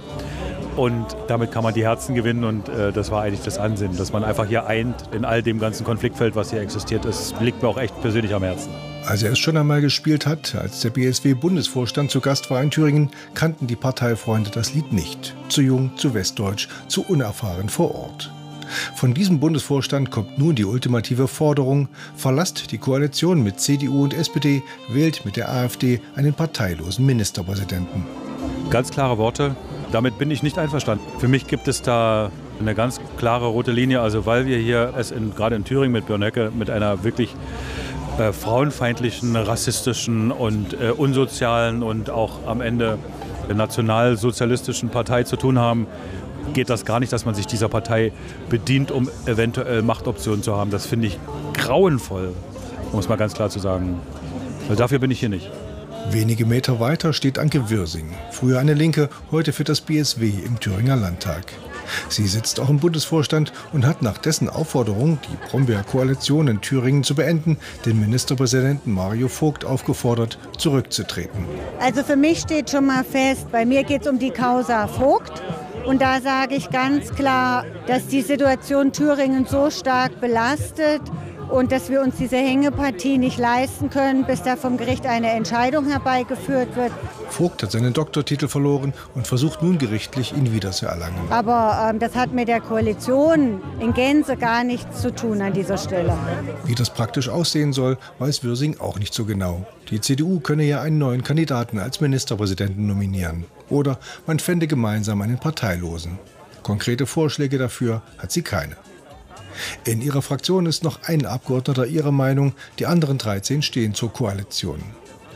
Und damit kann man die Herzen gewinnen und äh, das war eigentlich das Ansinnen, dass man einfach hier eint in all dem ganzen Konfliktfeld, was hier existiert. Das liegt mir auch echt persönlich am Herzen. Als er es schon einmal gespielt hat, als der B S W-Bundesvorstand zu Gast war in Thüringen, kannten die Parteifreunde das Lied nicht. Zu jung, zu westdeutsch, zu unerfahren vor Ort. Von diesem Bundesvorstand kommt nun die ultimative Forderung: Verlasst die Koalition mit C D U und S P D, wählt mit der AfD einen parteilosen Ministerpräsidenten. Ganz klare Worte. Damit bin ich nicht einverstanden. Für mich gibt es da eine ganz klare rote Linie. Also weil wir hier es in, gerade in Thüringen mit Björn Höcke mit einer wirklich äh, frauenfeindlichen, rassistischen und äh, unsozialen und auch am Ende nationalsozialistischen Partei zu tun haben, geht das gar nicht, dass man sich dieser Partei bedient, um eventuell Machtoptionen zu haben. Das finde ich grauenvoll, um es mal ganz klar zu sagen. Weil dafür bin ich hier nicht. Wenige Meter weiter steht Anke Wirsing, früher eine Linke, heute für das B S W im Thüringer Landtag. Sie sitzt auch im Bundesvorstand und hat nach dessen Aufforderung, die Brombeer-Koalition in Thüringen zu beenden, den Ministerpräsidenten Mario Vogt aufgefordert, zurückzutreten. Also für mich steht schon mal fest, bei mir geht es um die Causa Vogt. Und da sage ich ganz klar, dass die Situation Thüringen so stark belastet und dass wir uns diese Hängepartie nicht leisten können, bis da vom Gericht eine Entscheidung herbeigeführt wird. Vogt hat seinen Doktortitel verloren und versucht nun gerichtlich, ihn wiederzuerlangen. Aber ähm, das hat mit der Koalition in Gänze gar nichts zu tun an dieser Stelle. Wie das praktisch aussehen soll, weiß Wirsing auch nicht so genau. Die C D U könne ja einen neuen Kandidaten als Ministerpräsidenten nominieren. Oder man fände gemeinsam einen Parteilosen. Konkrete Vorschläge dafür hat sie keine. In ihrer Fraktion ist noch ein Abgeordneter ihrer Meinung, die anderen dreizehn stehen zur Koalition.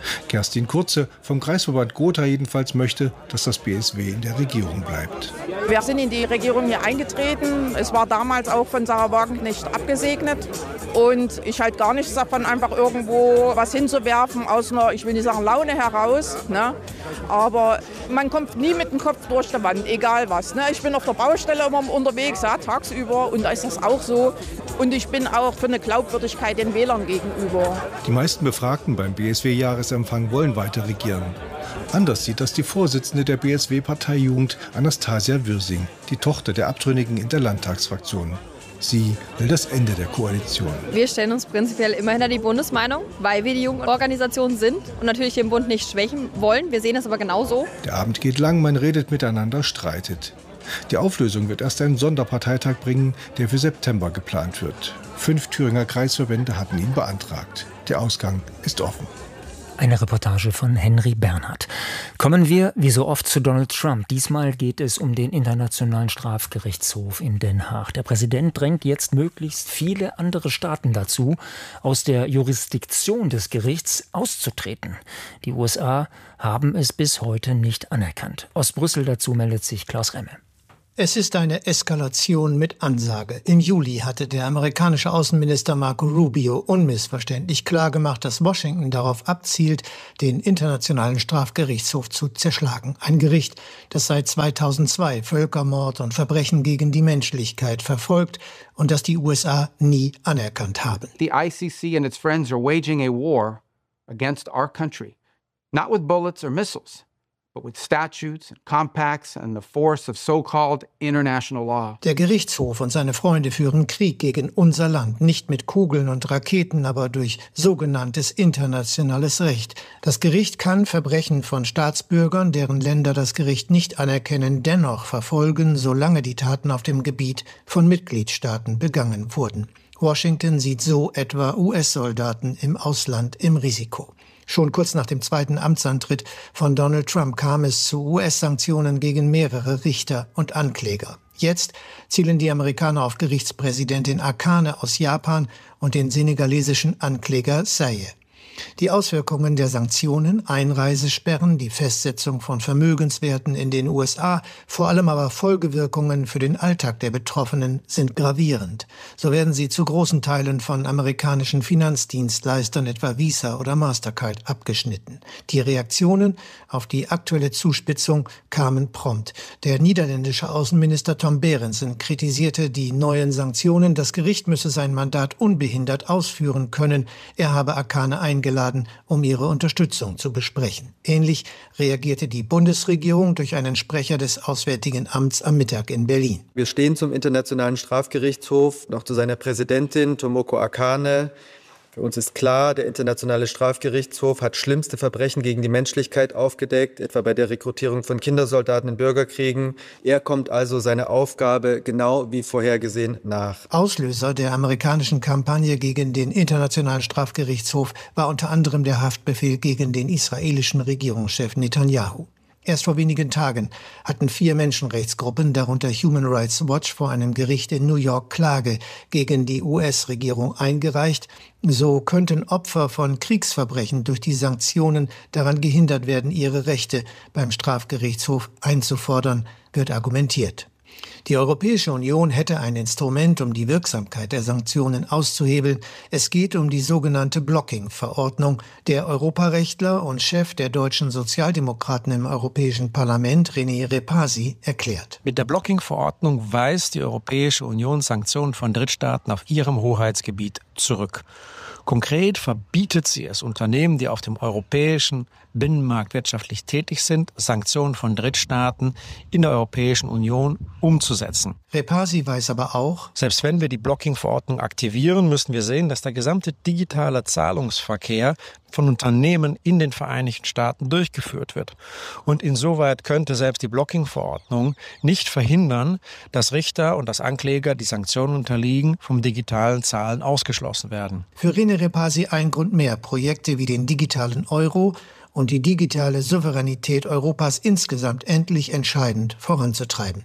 Kerstin Kurze vom Kreisverband Gotha jedenfalls möchte, dass das B S W in der Regierung bleibt. Wir sind in die Regierung hier eingetreten. Es war damals auch von Sarah Wagenknecht abgesegnet. Und ich halte gar nichts davon, einfach irgendwo was hinzuwerfen aus einer, ich will nicht sagen Laune heraus. Ne? Aber man kommt nie mit dem Kopf durch die Wand, egal was. Ne? Ich bin auf der Baustelle immer unterwegs, ja, tagsüber. Und da ist das auch so. Und ich bin auch für eine Glaubwürdigkeit den Wählern gegenüber. Die meisten Befragten beim B S W-Jahresempfang wollen weiter regieren. Anders sieht das die Vorsitzende der B S W-Parteijugend, Anastasia Würsing, die Tochter der Abtrünnigen in der Landtagsfraktion. Sie will das Ende der Koalition. Wir stellen uns prinzipiell immer hinter die Bundesmeinung, weil wir die Jugendorganisation sind und natürlich den Bund nicht schwächen wollen. Wir sehen es aber genauso. Der Abend geht lang, man redet miteinander, streitet. Die Auflösung wird erst einen Sonderparteitag bringen, der für September geplant wird. Fünf Thüringer Kreisverbände hatten ihn beantragt. Der Ausgang ist offen. Eine Reportage von Henry Bernhard. Kommen wir, wie so oft, zu Donald Trump. Diesmal geht es um den Internationalen Strafgerichtshof in Den Haag. Der Präsident drängt jetzt möglichst viele andere Staaten dazu, aus der Jurisdiktion des Gerichts auszutreten. Die U S A haben es bis heute nicht anerkannt. Aus Brüssel dazu meldet sich Klaus Remme. Es ist eine Eskalation mit Ansage. Im Juli hatte der amerikanische Außenminister Marco Rubio unmissverständlich klargemacht, dass Washington darauf abzielt, den Internationalen Strafgerichtshof zu zerschlagen. Ein Gericht, das seit zweitausendzwei Völkermord und Verbrechen gegen die Menschlichkeit verfolgt und das die U S A nie anerkannt haben. The I C C and its friends are waging a war against our country, not with bullets or missiles, but with statutes and compacts and the force of so-called international law. Der Gerichtshof und seine Freunde führen Krieg gegen unser Land, nicht mit Kugeln und Raketen, aber durch sogenanntes internationales Recht. Das Gericht kann Verbrechen von Staatsbürgern, deren Länder das Gericht nicht anerkennen, dennoch verfolgen, solange die Taten auf dem Gebiet von Mitgliedstaaten begangen wurden. Washington sieht so etwa U S-Soldaten im Ausland im Risiko. Schon kurz nach dem zweiten Amtsantritt von Donald Trump kam es zu U S-Sanktionen gegen mehrere Richter und Ankläger. Jetzt zielen die Amerikaner auf Gerichtspräsidentin Akane aus Japan und den senegalesischen Ankläger Saye. Die Auswirkungen der Sanktionen, Einreisesperren, die Festsetzung von Vermögenswerten in den U S A, vor allem aber Folgewirkungen für den Alltag der Betroffenen sind gravierend. So werden sie zu großen Teilen von amerikanischen Finanzdienstleistern, etwa Visa oder Mastercard, abgeschnitten. Die Reaktionen auf die aktuelle Zuspitzung kamen prompt. Der niederländische Außenminister Tom Berendsen kritisierte die neuen Sanktionen. Das Gericht müsse sein Mandat unbehindert ausführen können. Er habe Akane eingeladen, um ihre Unterstützung zu besprechen. Ähnlich reagierte die Bundesregierung durch einen Sprecher des Auswärtigen Amts am Mittag in Berlin. Wir stehen zum Internationalen Strafgerichtshof, noch zu seiner Präsidentin Tomoko Akane. Für uns ist klar, der Internationale Strafgerichtshof hat schlimmste Verbrechen gegen die Menschlichkeit aufgedeckt, etwa bei der Rekrutierung von Kindersoldaten in Bürgerkriegen. Er kommt also seiner Aufgabe genau wie vorhergesehen nach. Auslöser der amerikanischen Kampagne gegen den Internationalen Strafgerichtshof war unter anderem der Haftbefehl gegen den israelischen Regierungschef Netanyahu. Erst vor wenigen Tagen hatten vier Menschenrechtsgruppen, darunter Human Rights Watch, vor einem Gericht in New York Klage gegen die U S-Regierung eingereicht. So könnten Opfer von Kriegsverbrechen durch die Sanktionen daran gehindert werden, ihre Rechte beim Strafgerichtshof einzufordern, wird argumentiert. Die Europäische Union hätte ein Instrument, um die Wirksamkeit der Sanktionen auszuhebeln. Es geht um die sogenannte Blocking-Verordnung. Der Europarechtler und Chef der deutschen Sozialdemokraten im Europäischen Parlament, René Repasi, erklärt. Mit der Blocking-Verordnung weist die Europäische Union Sanktionen von Drittstaaten auf ihrem Hoheitsgebiet zurück. Konkret verbietet sie es Unternehmen, die auf dem europäischen Binnenmarkt wirtschaftlich tätig sind, Sanktionen von Drittstaaten in der Europäischen Union umzusetzen. Repasi weiß aber auch, selbst wenn wir die Blocking-Verordnung aktivieren, müssen wir sehen, dass der gesamte digitale Zahlungsverkehr von Unternehmen in den Vereinigten Staaten durchgeführt wird. Und insoweit könnte selbst die Blocking-Verordnung nicht verhindern, dass Richter und dass Ankläger, die Sanktionen unterliegen, vom digitalen Zahlen ausgeschlossen werden. Für René Repasi ein Grund mehr, Projekte wie den digitalen Euro und die digitale Souveränität Europas insgesamt endlich entscheidend voranzutreiben.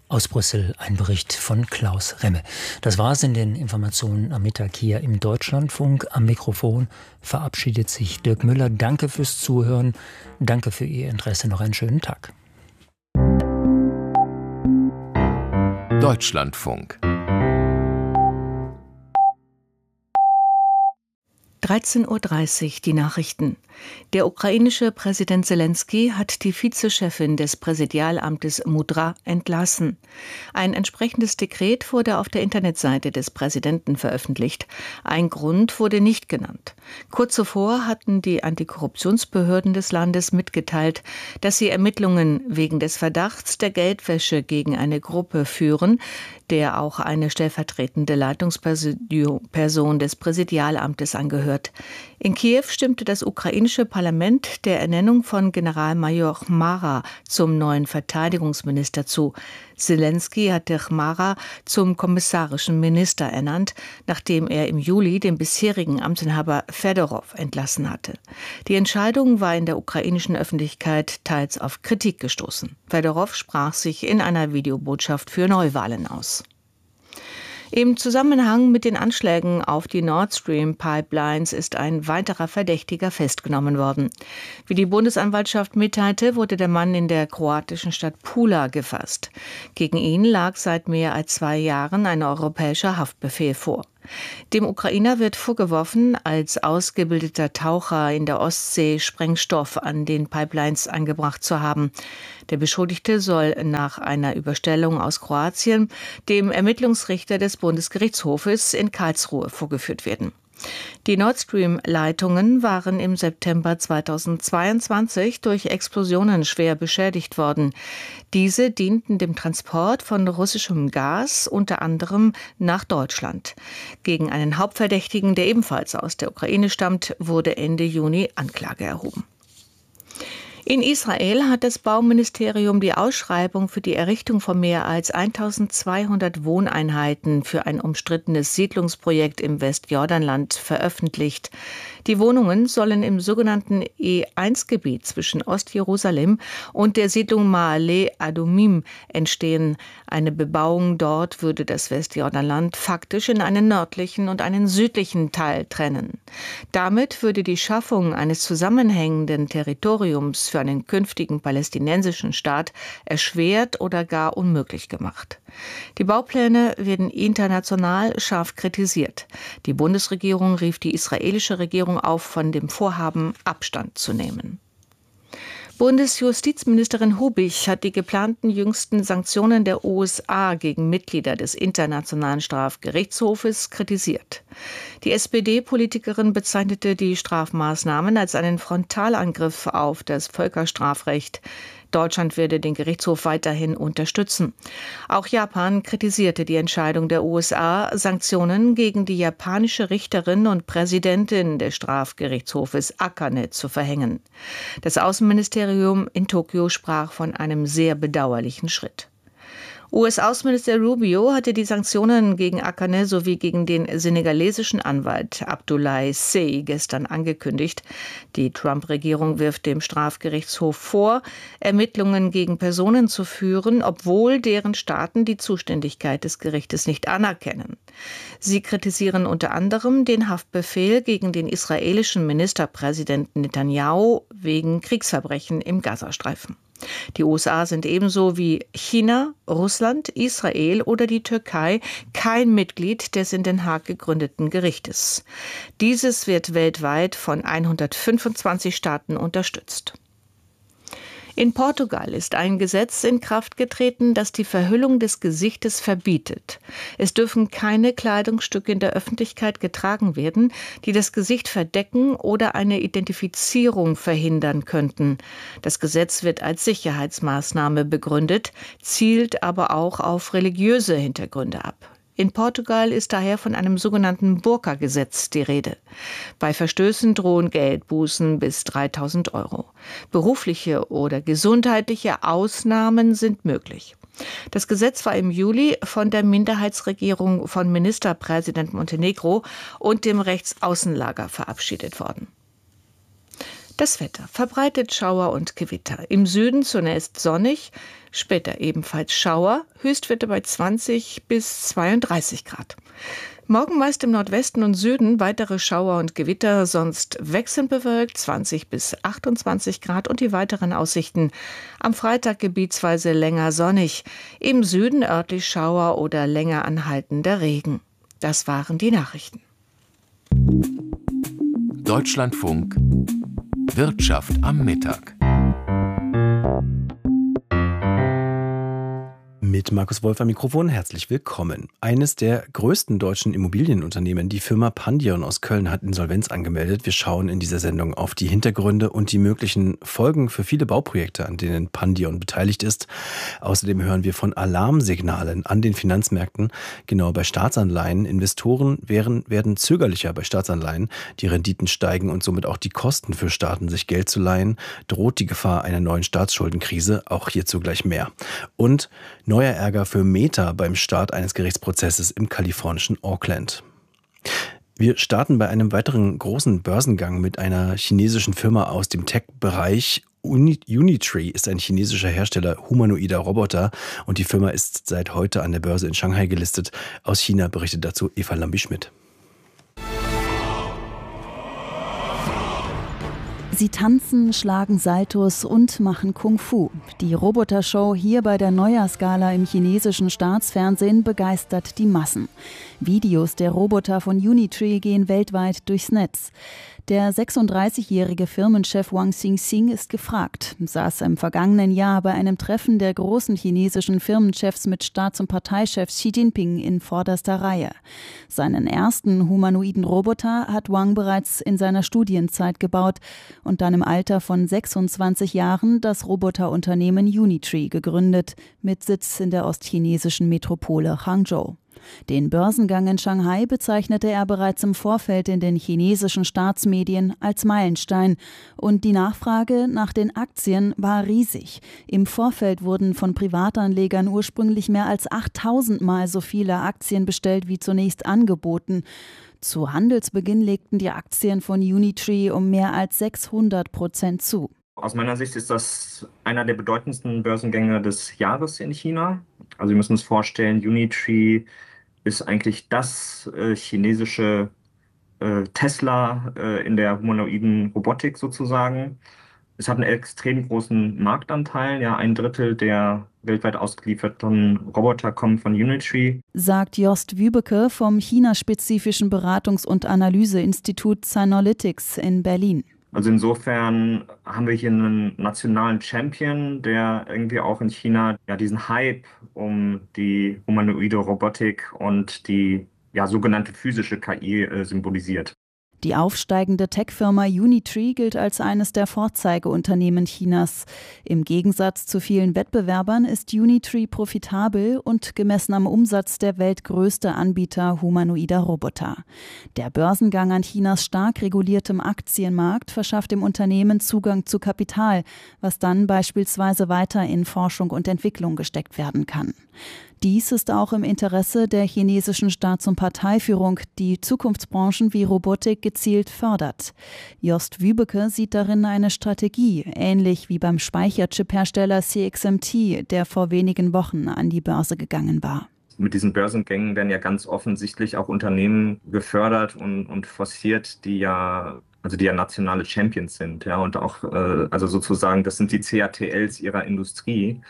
Aus Brüssel ein Bericht von Klaus Remme. Das war's in den Informationen am Mittag hier im Deutschlandfunk. Am Mikrofon verabschiedet sich Dirk Müller. Danke fürs Zuhören. Danke für Ihr Interesse. Noch einen schönen Tag. Deutschlandfunk. dreizehn Uhr dreißig, die Nachrichten. Der ukrainische Präsident Selenskyj hat die Vizechefin des Präsidialamtes Mudra entlassen. Ein entsprechendes Dekret wurde auf der Internetseite des Präsidenten veröffentlicht. Ein Grund wurde nicht genannt. Kurz zuvor hatten die Antikorruptionsbehörden des Landes mitgeteilt, dass sie Ermittlungen wegen des Verdachts der Geldwäsche gegen eine Gruppe führen, der auch eine stellvertretende Leitungsperson des Präsidialamtes angehört. In Kiew stimmte das ukrainische Parlament der Ernennung von Generalmajor Chmara zum neuen Verteidigungsminister zu. Selenskyj hatte Chmara zum kommissarischen Minister ernannt, nachdem er im Juli den bisherigen Amtsinhaber Fedorov entlassen hatte. Die Entscheidung war in der ukrainischen Öffentlichkeit teils auf Kritik gestoßen. Fedorov sprach sich in einer Videobotschaft für Neuwahlen aus. Im Zusammenhang mit den Anschlägen auf die Nord Stream Pipelines ist ein weiterer Verdächtiger festgenommen worden. Wie die Bundesanwaltschaft mitteilte, wurde der Mann in der kroatischen Stadt Pula gefasst. Gegen ihn lag seit mehr als zwei Jahren ein europäischer Haftbefehl vor. Dem Ukrainer wird vorgeworfen, als ausgebildeter Taucher in der Ostsee Sprengstoff an den Pipelines angebracht zu haben. Der Beschuldigte soll nach einer Überstellung aus Kroatien dem Ermittlungsrichter des Bundesgerichtshofes in Karlsruhe vorgeführt werden. Die Nord Stream-Leitungen waren im September zweitausendzweiundzwanzig durch Explosionen schwer beschädigt worden. Diese dienten dem Transport von russischem Gas, unter anderem nach Deutschland. Gegen einen Hauptverdächtigen, der ebenfalls aus der Ukraine stammt, wurde Ende Juni Anklage erhoben. In Israel hat das Bauministerium die Ausschreibung für die Errichtung von mehr als eintausendzweihundert Wohneinheiten für ein umstrittenes Siedlungsprojekt im Westjordanland veröffentlicht. Die Wohnungen sollen im sogenannten E eins Gebiet zwischen Ostjerusalem und der Siedlung Ma'ale Adumim entstehen. Eine Bebauung dort würde das Westjordanland faktisch in einen nördlichen und einen südlichen Teil trennen. Damit würde die Schaffung eines zusammenhängenden Territoriums für einen künftigen palästinensischen Staat erschwert oder gar unmöglich gemacht. Die Baupläne werden international scharf kritisiert. Die Bundesregierung rief die israelische Regierung auf, von dem Vorhaben Abstand zu nehmen. Bundesjustizministerin Hubich hat die geplanten jüngsten Sanktionen der U S A gegen Mitglieder des Internationalen Strafgerichtshofes kritisiert. Die S P D-Politikerin bezeichnete die Strafmaßnahmen als einen Frontalangriff auf das Völkerstrafrecht. Deutschland werde den Gerichtshof weiterhin unterstützen. Auch Japan kritisierte die Entscheidung der U S A, Sanktionen gegen die japanische Richterin und Präsidentin des Strafgerichtshofes Akane zu verhängen. Das Außenministerium in Tokio sprach von einem sehr bedauerlichen Schritt. U S-Außenminister Rubio hatte die Sanktionen gegen Akane sowie gegen den senegalesischen Anwalt Abdoulaye Seye gestern angekündigt. Die Trump-Regierung wirft dem Strafgerichtshof vor, Ermittlungen gegen Personen zu führen, obwohl deren Staaten die Zuständigkeit des Gerichtes nicht anerkennen. Sie kritisieren unter anderem den Haftbefehl gegen den israelischen Ministerpräsidenten Netanyahu wegen Kriegsverbrechen im Gazastreifen. Die U S A sind ebenso wie China, Russland, Israel oder die Türkei kein Mitglied des in Den Haag gegründeten Gerichtes. Dieses wird weltweit von hundertfünfundzwanzig Staaten unterstützt. In Portugal ist ein Gesetz in Kraft getreten, das die Verhüllung des Gesichtes verbietet. Es dürfen keine Kleidungsstücke in der Öffentlichkeit getragen werden, die das Gesicht verdecken oder eine Identifizierung verhindern könnten. Das Gesetz wird als Sicherheitsmaßnahme begründet, zielt aber auch auf religiöse Hintergründe ab. In Portugal ist daher von einem sogenannten Burka-Gesetz die Rede. Bei Verstößen drohen Geldbußen bis dreitausend Euro. Berufliche oder gesundheitliche Ausnahmen sind möglich. Das Gesetz war im Juli von der Minderheitsregierung von Ministerpräsident Montenegro und dem Rechtsaußenlager verabschiedet worden. Das Wetter: verbreitet Schauer und Gewitter. Im Süden zunächst sonnig, später ebenfalls Schauer, Höchstwerte bei zwanzig bis zweiunddreißig Grad. Morgen meist im Nordwesten und Süden weitere Schauer und Gewitter, sonst wechselnd bewölkt, zwanzig bis achtundzwanzig Grad und die weiteren Aussichten. Am Freitag gebietsweise länger sonnig, im Süden örtlich Schauer oder länger anhaltender Regen. Das waren die Nachrichten. Deutschlandfunk Wirtschaft am Mittag. Mit Markus Wolf am Mikrofon, herzlich willkommen. Eines der größten deutschen Immobilienunternehmen, die Firma Pandion aus Köln, hat Insolvenz angemeldet. Wir schauen in dieser Sendung auf die Hintergründe und die möglichen Folgen für viele Bauprojekte, an denen Pandion beteiligt ist. Außerdem hören wir von Alarmsignalen an den Finanzmärkten, genau bei Staatsanleihen. Investoren wären, werden zögerlicher bei Staatsanleihen. Die Renditen steigen und somit auch die Kosten für Staaten, sich Geld zu leihen. Droht die Gefahr einer neuen Staatsschuldenkrise? Auch hierzu gleich mehr. Und neuer Ärger für Meta beim Start eines Gerichtsprozesses im kalifornischen Auckland. Wir starten bei einem weiteren großen Börsengang mit einer chinesischen Firma aus dem Tech-Bereich. Unitree ist ein chinesischer Hersteller humanoider Roboter und die Firma ist seit heute an der Börse in Shanghai gelistet. Aus China berichtet dazu Eva Lambi-Schmidt. Sie tanzen, schlagen Saltos und machen Kung-Fu. Die Robotershow hier bei der Neujahrsgala im chinesischen Staatsfernsehen begeistert die Massen. Videos der Roboter von Unitree gehen weltweit durchs Netz. Der sechsunddreißigjährige Firmenchef Wang Xingxing ist gefragt, saß im vergangenen Jahr bei einem Treffen der großen chinesischen Firmenchefs mit Staats- und Parteichef Xi Jinping in vorderster Reihe. Seinen ersten humanoiden Roboter hat Wang bereits in seiner Studienzeit gebaut und dann im Alter von sechsundzwanzig Jahren das Roboterunternehmen Unitree gegründet, mit Sitz in der ostchinesischen Metropole Hangzhou. Den Börsengang in Shanghai bezeichnete er bereits im Vorfeld in den chinesischen Staatsmedien als Meilenstein. Und die Nachfrage nach den Aktien war riesig. Im Vorfeld wurden von Privatanlegern ursprünglich mehr als achttausend Mal so viele Aktien bestellt wie zunächst angeboten. Zu Handelsbeginn legten die Aktien von Unitree um mehr als sechshundert Prozent zu. Aus meiner Sicht ist das einer der bedeutendsten Börsengänge des Jahres in China. Also wir müssen uns vorstellen, Unitree ist eigentlich das äh, chinesische äh, Tesla äh, in der humanoiden Robotik sozusagen. Es hat einen extrem großen Marktanteil. Ja, ein Drittel der weltweit ausgelieferten Roboter kommen von Unitree. Sagt Jost Wübeke vom chinaspezifischen Beratungs- und Analyseinstitut Synalytics in Berlin. Also insofern haben wir hier einen nationalen Champion, der irgendwie auch in China ja diesen Hype um die humanoide Robotik und die ja sogenannte physische K I äh, symbolisiert. Die aufsteigende Tech-Firma Unitree gilt als eines der Vorzeigeunternehmen Chinas. Im Gegensatz zu vielen Wettbewerbern ist Unitree profitabel und gemessen am Umsatz der weltgrößte Anbieter humanoider Roboter. Der Börsengang an Chinas stark reguliertem Aktienmarkt verschafft dem Unternehmen Zugang zu Kapital, was dann beispielsweise weiter in Forschung und Entwicklung gesteckt werden kann. Dies ist auch im Interesse der chinesischen Staats- und Parteiführung, die Zukunftsbranchen wie Robotik gezielt fördert. Jost Wübeke sieht darin eine Strategie, ähnlich wie beim Speicherchip-Hersteller C X M T, der vor wenigen Wochen an die Börse gegangen war. Mit diesen Börsengängen werden ja ganz offensichtlich auch Unternehmen gefördert und, und forciert, die ja also die ja nationale Champions sind, ja, und auch äh, also sozusagen, das sind die C A T Ls ihrer Industrie.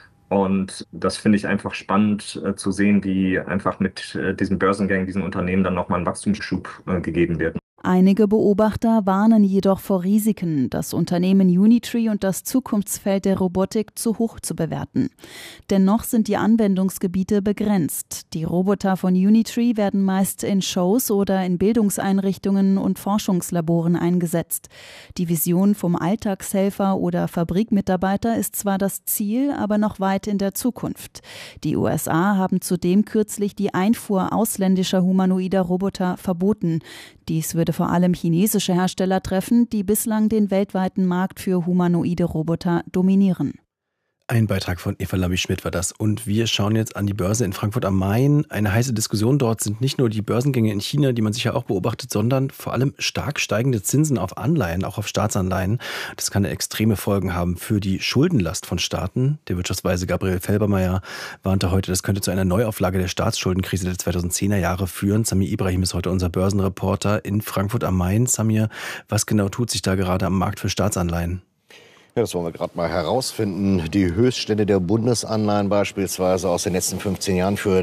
Und das finde ich einfach spannend äh, zu sehen, wie einfach mit äh, diesen Börsengängen, diesen Unternehmen dann nochmal ein Wachstumsschub äh, gegeben wird. Einige Beobachter warnen jedoch vor Risiken, das Unternehmen Unitree und das Zukunftsfeld der Robotik zu hoch zu bewerten. Dennoch sind die Anwendungsgebiete begrenzt. Die Roboter von Unitree werden meist in Shows oder in Bildungseinrichtungen und Forschungslaboren eingesetzt. Die Vision vom Alltagshelfer oder Fabrikmitarbeiter ist zwar das Ziel, aber noch weit in der Zukunft. Die U S A haben zudem kürzlich die Einfuhr ausländischer humanoider Roboter verboten. Dies würde vor allem chinesische Hersteller treffen, die bislang den weltweiten Markt für humanoide Roboter dominieren. Ein Beitrag von Eva Lambi-Schmidt war das. Und wir schauen jetzt an die Börse in Frankfurt am Main. Eine heiße Diskussion dort sind nicht nur die Börsengänge in China, die man sicher auch beobachtet, sondern vor allem stark steigende Zinsen auf Anleihen, auch auf Staatsanleihen. Das kann extreme Folgen haben für die Schuldenlast von Staaten. Der Wirtschaftsweise Gabriel Felbermayr warnte heute, das könnte zu einer Neuauflage der Staatsschuldenkrise der zweitausendzehner Jahre führen. Samir Ibrahim ist heute unser Börsenreporter in Frankfurt am Main. Samir, was genau tut sich da gerade am Markt für Staatsanleihen? Ja, das wollen wir gerade mal herausfinden. Die Höchststände der Bundesanleihen beispielsweise aus den letzten fünfzehn Jahren für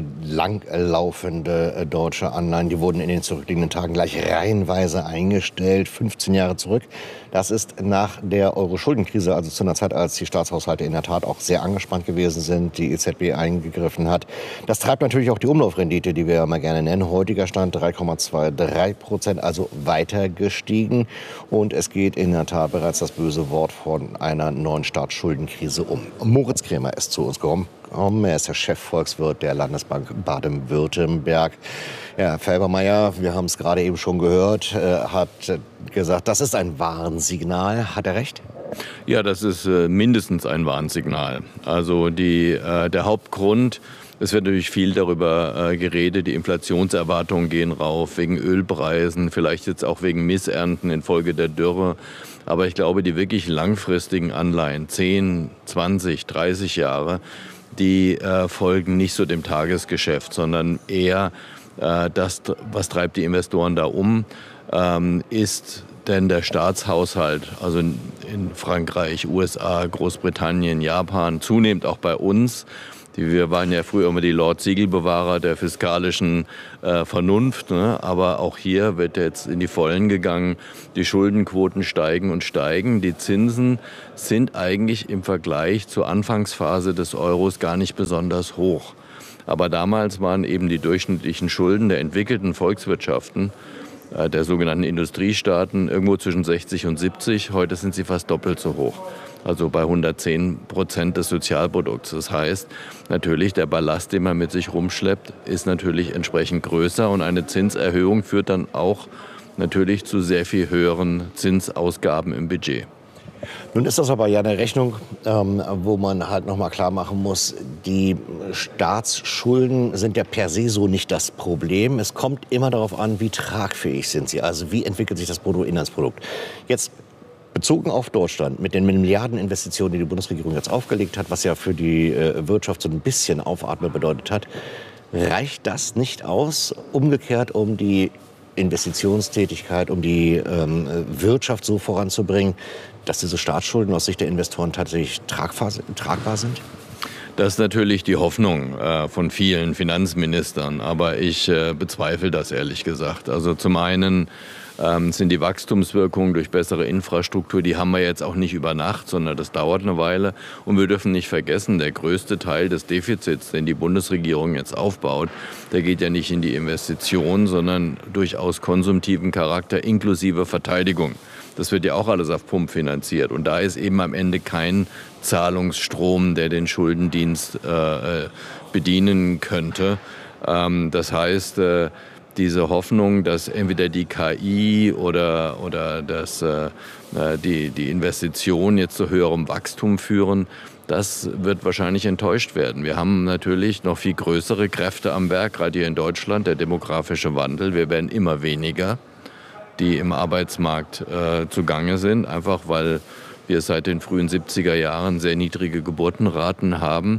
langlaufende deutsche Anleihen, die wurden in den zurückliegenden Tagen gleich reihenweise eingestellt, fünfzehn Jahre zurück. Das ist nach der Euro-Schuldenkrise, also zu einer Zeit, als die Staatshaushalte in der Tat auch sehr angespannt gewesen sind, die E Z B eingegriffen hat. Das treibt natürlich auch die Umlaufrendite, die wir ja mal gerne nennen. Heutiger Stand drei Komma zweiundzwanzig Prozent, also weiter gestiegen. Und es geht in der Tat bereits das böse Wort von einer neuen Staatsschuldenkrise um. Moritz Krämer ist zu uns gekommen. Er ist der Chefvolkswirt der Landesbank Baden-Württemberg. Herr Felbermayr, wir haben es gerade eben schon gehört, hat gesagt, das ist ein Warnsignal. Hat er recht? Ja, das ist mindestens ein Warnsignal. Also die, äh, der Hauptgrund, es wird natürlich viel darüber äh, geredet, die Inflationserwartungen gehen rauf, wegen Ölpreisen, vielleicht jetzt auch wegen Missernten infolge der Dürre. Aber ich glaube, die wirklich langfristigen Anleihen, zehn, zwanzig, dreißig Jahre, die äh, folgen nicht so dem Tagesgeschäft, sondern eher äh, das, was treibt die Investoren da um, ähm, ist denn der Staatshaushalt, also in, in Frankreich, U S A, Großbritannien, Japan, zunehmend auch bei uns. Wir waren ja früher immer die Lord-Siegelbewahrer der fiskalischen äh, Vernunft, ne? Aber auch hier wird jetzt in die Vollen gegangen. Die Schuldenquoten steigen und steigen. Die Zinsen sind eigentlich im Vergleich zur Anfangsphase des Euros gar nicht besonders hoch. Aber damals waren eben die durchschnittlichen Schulden der entwickelten Volkswirtschaften, äh, der sogenannten Industriestaaten, irgendwo zwischen sechzig und siebzig. Heute sind sie fast doppelt so hoch. Also bei hundertzehn Prozent des Sozialprodukts. Das heißt, natürlich der Ballast, den man mit sich rumschleppt, ist natürlich entsprechend größer. Und eine Zinserhöhung führt dann auch natürlich zu sehr viel höheren Zinsausgaben im Budget. Nun ist das aber ja eine Rechnung, ähm, wo man halt noch mal klar machen muss, die Staatsschulden sind ja per se so nicht das Problem. Es kommt immer darauf an, wie tragfähig sind sie, also wie entwickelt sich das Bruttoinlandsprodukt. Jetzt bezogen auf Deutschland, mit den Milliardeninvestitionen, die die Bundesregierung jetzt aufgelegt hat, was ja für die äh, Wirtschaft so ein bisschen Aufatmen bedeutet hat, reicht das nicht aus, umgekehrt, um die Investitionstätigkeit, um die ähm, Wirtschaft so voranzubringen, dass diese Staatsschulden aus Sicht der Investoren tatsächlich tragbar, tragbar sind? Das ist natürlich die Hoffnung äh, von vielen Finanzministern, aber ich äh, bezweifle das ehrlich gesagt. Also zum einen ähm, sind die Wachstumswirkungen durch bessere Infrastruktur, die haben wir jetzt auch nicht über Nacht, sondern das dauert eine Weile. Und wir dürfen nicht vergessen, der größte Teil des Defizits, den die Bundesregierung jetzt aufbaut, der geht ja nicht in die Investition, sondern durchaus konsumtiven Charakter inklusive Verteidigung. Das wird ja auch alles auf Pump finanziert. Und da ist eben am Ende kein Zahlungsstrom, der den Schuldendienst äh, bedienen könnte. Ähm, das heißt, äh, diese Hoffnung, dass entweder die K I oder, oder dass, äh, die, die Investitionen jetzt zu höherem Wachstum führen, das wird wahrscheinlich enttäuscht werden. Wir haben natürlich noch viel größere Kräfte am Werk, gerade hier in Deutschland, der demografische Wandel. Wir werden immer weniger, die im Arbeitsmarkt äh, zugange sind, einfach weil wir seit den frühen siebziger Jahren sehr niedrige Geburtenraten haben.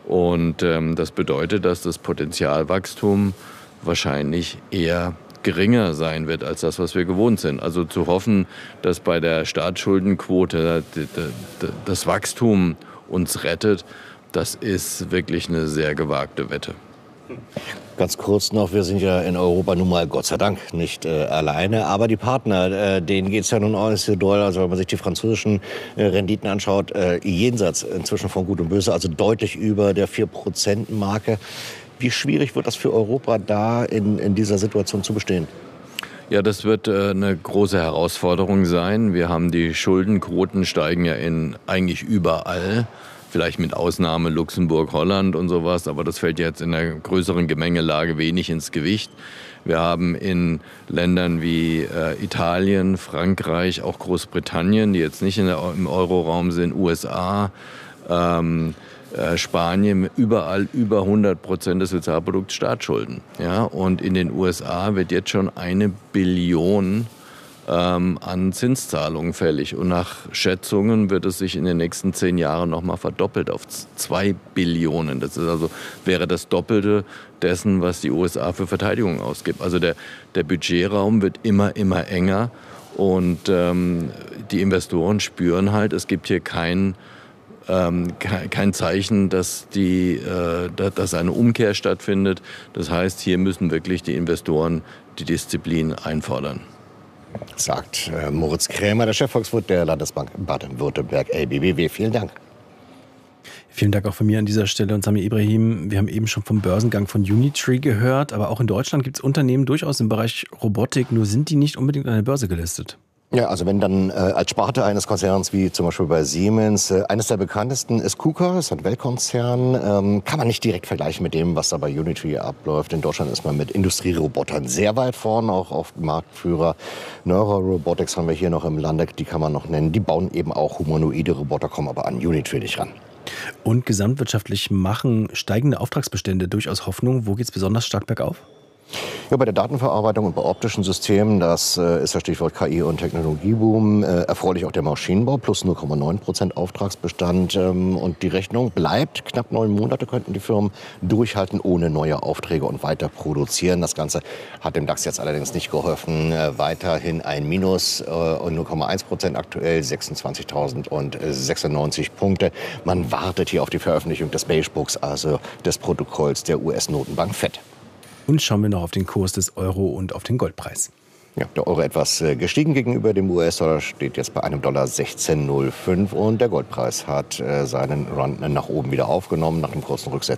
Und ähm, das bedeutet, dass das Potenzialwachstum wahrscheinlich eher geringer sein wird als das, was wir gewohnt sind. Also zu hoffen, dass bei der Staatsschuldenquote das Wachstum uns rettet, das ist wirklich eine sehr gewagte Wette. Ganz kurz noch, wir sind ja in Europa nun mal Gott sei Dank nicht äh, alleine, aber die Partner, äh, denen geht es ja nun auch nicht so doll, also wenn man sich die französischen äh, Renditen anschaut, äh, jenseits inzwischen von Gut und Böse, also deutlich über der vier Prozent Marke. Wie schwierig wird das für Europa, da in, in dieser Situation zu bestehen? Ja, das wird äh, eine große Herausforderung sein. Wir haben die Schuldenquoten steigen ja in eigentlich überall. Vielleicht mit Ausnahme Luxemburg, Holland und sowas, aber das fällt jetzt in einer größeren Gemengelage wenig ins Gewicht. Wir haben in Ländern wie äh, Italien, Frankreich, auch Großbritannien, die jetzt nicht in der, im Euroraum sind, U S A, ähm, äh, Spanien überall über hundert Prozent des Sozialprodukts Staatsschulden. Ja? Und in den U S A wird jetzt schon eine Billion ähm, an Zinszahlungen fällig. Und nach Schätzungen wird es sich in den nächsten zehn Jahren nochmal verdoppelt auf zwei Billionen. Das ist also, wäre das Doppelte dessen, was die U S A für Verteidigung ausgibt. Also der, der Budgetraum wird immer, immer enger. Und ähm, die Investoren spüren halt, es gibt hier kein Ähm, kein Zeichen, dass, die, äh, dass eine Umkehr stattfindet. Das heißt, hier müssen wirklich die Investoren die Disziplin einfordern. Sagt äh, Moritz Krämer, der Chefvolkswirt der Landesbank Baden-Württemberg, L B B W. Vielen Dank. Vielen Dank auch von mir an dieser Stelle und Sami Ibrahim. Wir haben eben schon vom Börsengang von Unitree gehört, aber auch in Deutschland gibt es Unternehmen durchaus im Bereich Robotik, nur sind die nicht unbedingt an der Börse gelistet. Ja, also wenn dann äh, als Sparte eines Konzerns wie zum Beispiel bei Siemens, äh, eines der bekanntesten ist KUKA, ist ein Weltkonzern, ähm, kann man nicht direkt vergleichen mit dem, was da bei Unitree abläuft. In Deutschland ist man mit Industrierobotern sehr weit vorn, auch auf Marktführer. Neurorobotics haben wir hier noch im Lande, die kann man noch nennen. Die bauen eben auch humanoide Roboter, kommen aber an Unitree nicht ran. Und gesamtwirtschaftlich machen steigende Auftragsbestände durchaus Hoffnung. Wo geht es besonders stark bergauf? Ja, bei der Datenverarbeitung und bei optischen Systemen, das äh, ist das Stichwort K I und Technologieboom, äh, erfreulich auch der Maschinenbau, plus null Komma neun Prozent Auftragsbestand. Ähm, und die Rechnung bleibt, knapp neun Monate könnten die Firmen durchhalten, ohne neue Aufträge und weiter produzieren. Das Ganze hat dem DAX jetzt allerdings nicht geholfen. Äh, weiterhin ein Minus, äh, null Komma eins Prozent aktuell, sechsundzwanzigtausendsechsundneunzig Punkte. Man wartet hier auf die Veröffentlichung des Beige-Books, also des Protokolls der U S-Notenbank Fed. Und schauen wir noch auf den Kurs des Euro und auf den Goldpreis. Ja, der Euro etwas gestiegen gegenüber dem U S-Dollar, steht jetzt bei einem Dollar sechzehn Komma null fünf und der Goldpreis hat äh, seinen Run nach oben wieder aufgenommen nach dem kurzen Rücksetzer.